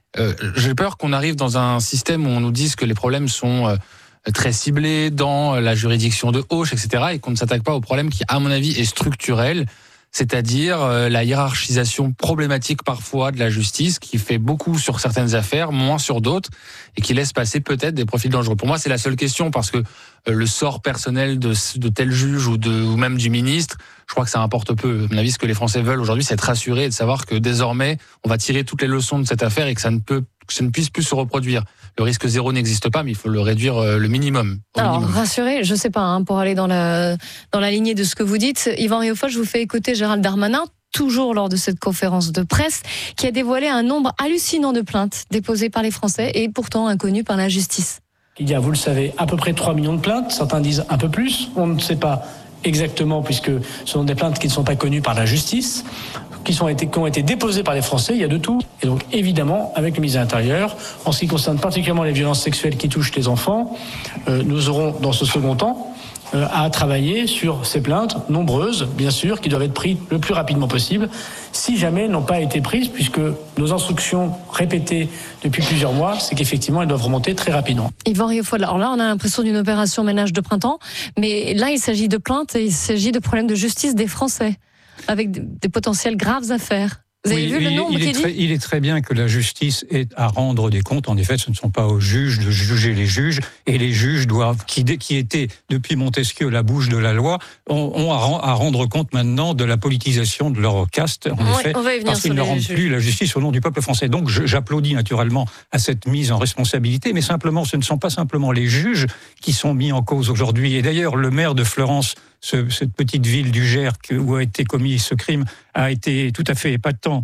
Speaker 8: J'ai peur qu'on arrive dans un système où on nous dise que les problèmes sont très ciblés dans la juridiction de Auch, etc., et qu'on ne s'attaque pas au problème qui, à mon avis, est structurel, c'est-à-dire la hiérarchisation problématique parfois de la justice qui fait beaucoup sur certaines affaires, moins sur d'autres, et qui laisse passer peut-être des profils dangereux. Pour moi, c'est la seule question, parce que le sort personnel de tel juge ou même du ministre, je crois que ça importe peu. À mon avis, ce que les Français veulent aujourd'hui, c'est être rassurés et de savoir que désormais, on va tirer toutes les leçons de cette affaire et que ça ne puisse plus se reproduire. Le risque zéro n'existe pas, mais il faut le réduire le minimum.
Speaker 21: Alors, rassurez, je sais pas, pour aller dans la lignée de ce que vous dites, Yvan Rioufol, je vous fais écouter Gérald Darmanin, toujours lors de cette conférence de presse, qui a dévoilé un nombre hallucinant de plaintes déposées par les Français et pourtant inconnues par la justice.
Speaker 9: Il y a, vous le savez, à peu près 3 millions de plaintes, certains disent un peu plus, on ne sait pas exactement, puisque ce sont des plaintes qui ne sont pas connues par la justice, qui ont été déposées par les Français, il y a de tout. Et donc, évidemment, avec le ministre de l'Intérieur, en ce qui concerne particulièrement les violences sexuelles qui touchent les enfants, nous aurons, dans ce second temps, à travailler sur ces plaintes, nombreuses, bien sûr, qui doivent être prises le plus rapidement possible, si jamais elles n'ont pas été prises, puisque nos instructions répétées depuis plusieurs mois, c'est qu'effectivement, elles doivent remonter très rapidement.
Speaker 21: Yvan Rioufol, alors là, on a l'impression d'une opération ménage de printemps, mais là, il s'agit de plaintes et il s'agit de problèmes de justice des Français, avec des potentielles graves affaires. Vous avez vu le nombre qui dit ?
Speaker 16: Il est très bien que la justice ait à rendre des comptes. En effet, ce ne sont pas aux juges de juger les juges, et les juges doivent, qui étaient depuis Montesquieu la bouche de la loi, ont à rendre compte maintenant de la politisation de leur caste, en effet, parce qu'ils ne rendent plus la justice au nom du peuple français. Donc j'applaudis naturellement à cette mise en responsabilité, mais simplement, ce ne sont pas simplement les juges qui sont mis en cause aujourd'hui. Et d'ailleurs, le maire de Fleurance, cette petite ville du Gers où a été commis ce crime, a été tout à fait épatant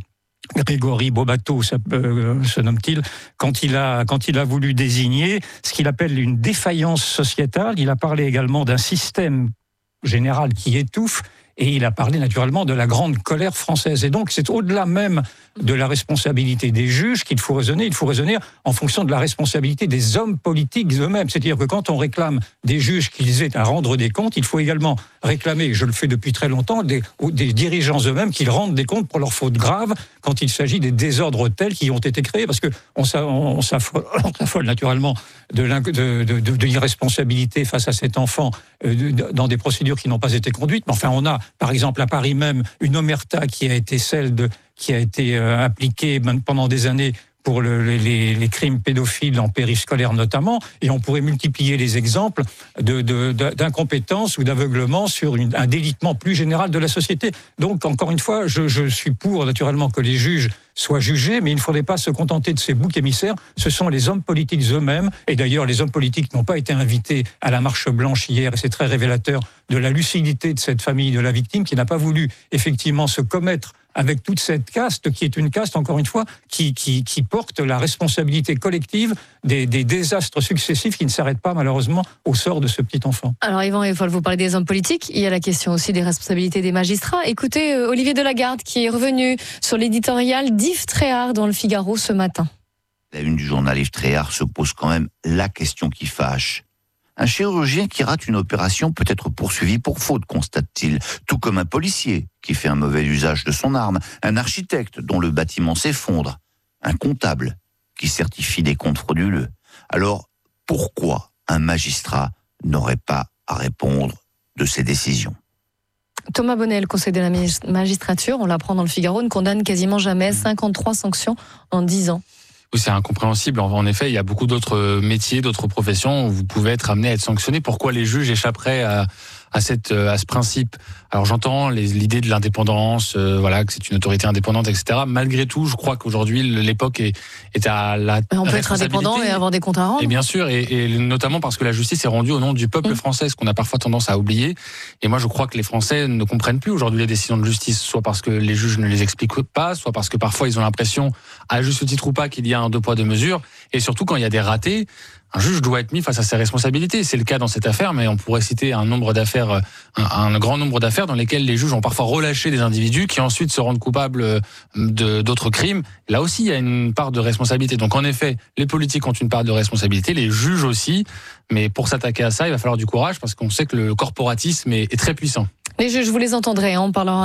Speaker 16: Grégory Bobato, se nomme-t-il, quand il a voulu désigner ce qu'il appelle une défaillance sociétale. Il a parlé également d'un système général qui étouffe, et il a parlé naturellement de la grande colère française. Et donc c'est au-delà même de la responsabilité des juges qu'il faut raisonner. Il faut raisonner en fonction de la responsabilité des hommes politiques eux-mêmes. C'est-à-dire que quand on réclame des juges qu'ils aient à rendre des comptes, il faut également réclamer, et je le fais depuis très longtemps, des dirigeants eux-mêmes qu'ils rendent des comptes pour leurs fautes graves quand il s'agit des désordres tels qui ont été créés. Parce qu'on s'affole naturellement de l'irresponsabilité face à cet enfant dans des procédures qui n'ont pas été conduites. Mais enfin, on a, par exemple, à Paris même, une omerta qui a été appliquée pendant des années pour les crimes pédophiles en périscolaire notamment, et on pourrait multiplier les exemples d'incompétence ou d'aveuglement sur un délitement plus général de la société. Donc, encore une fois, je suis pour, naturellement, que les juges soient jugés, mais il ne faudrait pas se contenter de ces boucs émissaires. Ce sont les hommes politiques eux-mêmes, et d'ailleurs, les hommes politiques n'ont pas été invités à la marche blanche hier, et c'est très révélateur de la lucidité de cette famille de la victime qui n'a pas voulu, effectivement, se commettre avec toute cette caste, qui est une caste, encore une fois, qui porte la responsabilité collective des désastres successifs qui ne s'arrêtent pas, malheureusement, au sort de ce petit enfant.
Speaker 21: Alors, Yvan, il faut vous parler des hommes politiques. Il y a la question aussi des responsabilités des magistrats. Écoutez, Olivier Delagarde, qui est revenu sur l'éditorial d'Yves Tréhard dans le Figaro ce matin.
Speaker 13: La une du journal Yves Tréhard se pose quand même la question qui fâche. Un chirurgien qui rate une opération peut être poursuivi pour faute, constate-t-il, tout comme un policier qui fait un mauvais usage de son arme, un architecte dont le bâtiment s'effondre, un comptable qui certifie des comptes frauduleux. Alors, pourquoi un magistrat n'aurait pas à répondre de ses décisions ?
Speaker 21: Thomas Bonnet, le Conseil de la magistrature, on l'apprend dans le Figaro, ne condamne quasiment jamais 53 sanctions en 10 ans.
Speaker 8: Oui, c'est incompréhensible. En effet, il y a beaucoup d'autres métiers, d'autres professions où vous pouvez être amené à être sanctionné. Pourquoi les juges échapperaient à ce principe? Alors j'entends l'idée de l'indépendance, voilà, que c'est une autorité indépendante, etc. Malgré tout, je crois qu'aujourd'hui l'époque est à la responsabilité.
Speaker 21: On peut être indépendant et avoir des comptes à rendre.
Speaker 8: Et bien sûr, et notamment parce que la justice est rendue au nom du peuple français, ce qu'on a parfois tendance à oublier. Et moi, je crois que les Français ne comprennent plus aujourd'hui les décisions de justice, soit parce que les juges ne les expliquent pas, soit parce que parfois ils ont l'impression, à juste titre ou pas, qu'il y a un 2 poids 2 mesures. Et surtout quand il y a des ratés, un juge doit être mis face à ses responsabilités. C'est le cas dans cette affaire, mais on pourrait citer un grand nombre d'affaires dans lesquelles les juges ont parfois relâché des individus qui ensuite se rendent coupables d'autres crimes. Là aussi, il y a une part de responsabilité. Donc en effet, les politiques ont une part de responsabilité, les juges aussi. Mais pour s'attaquer à ça, il va falloir du courage parce qu'on sait que le corporatisme est très puissant.
Speaker 21: Les juges, vous les entendrez, on parlera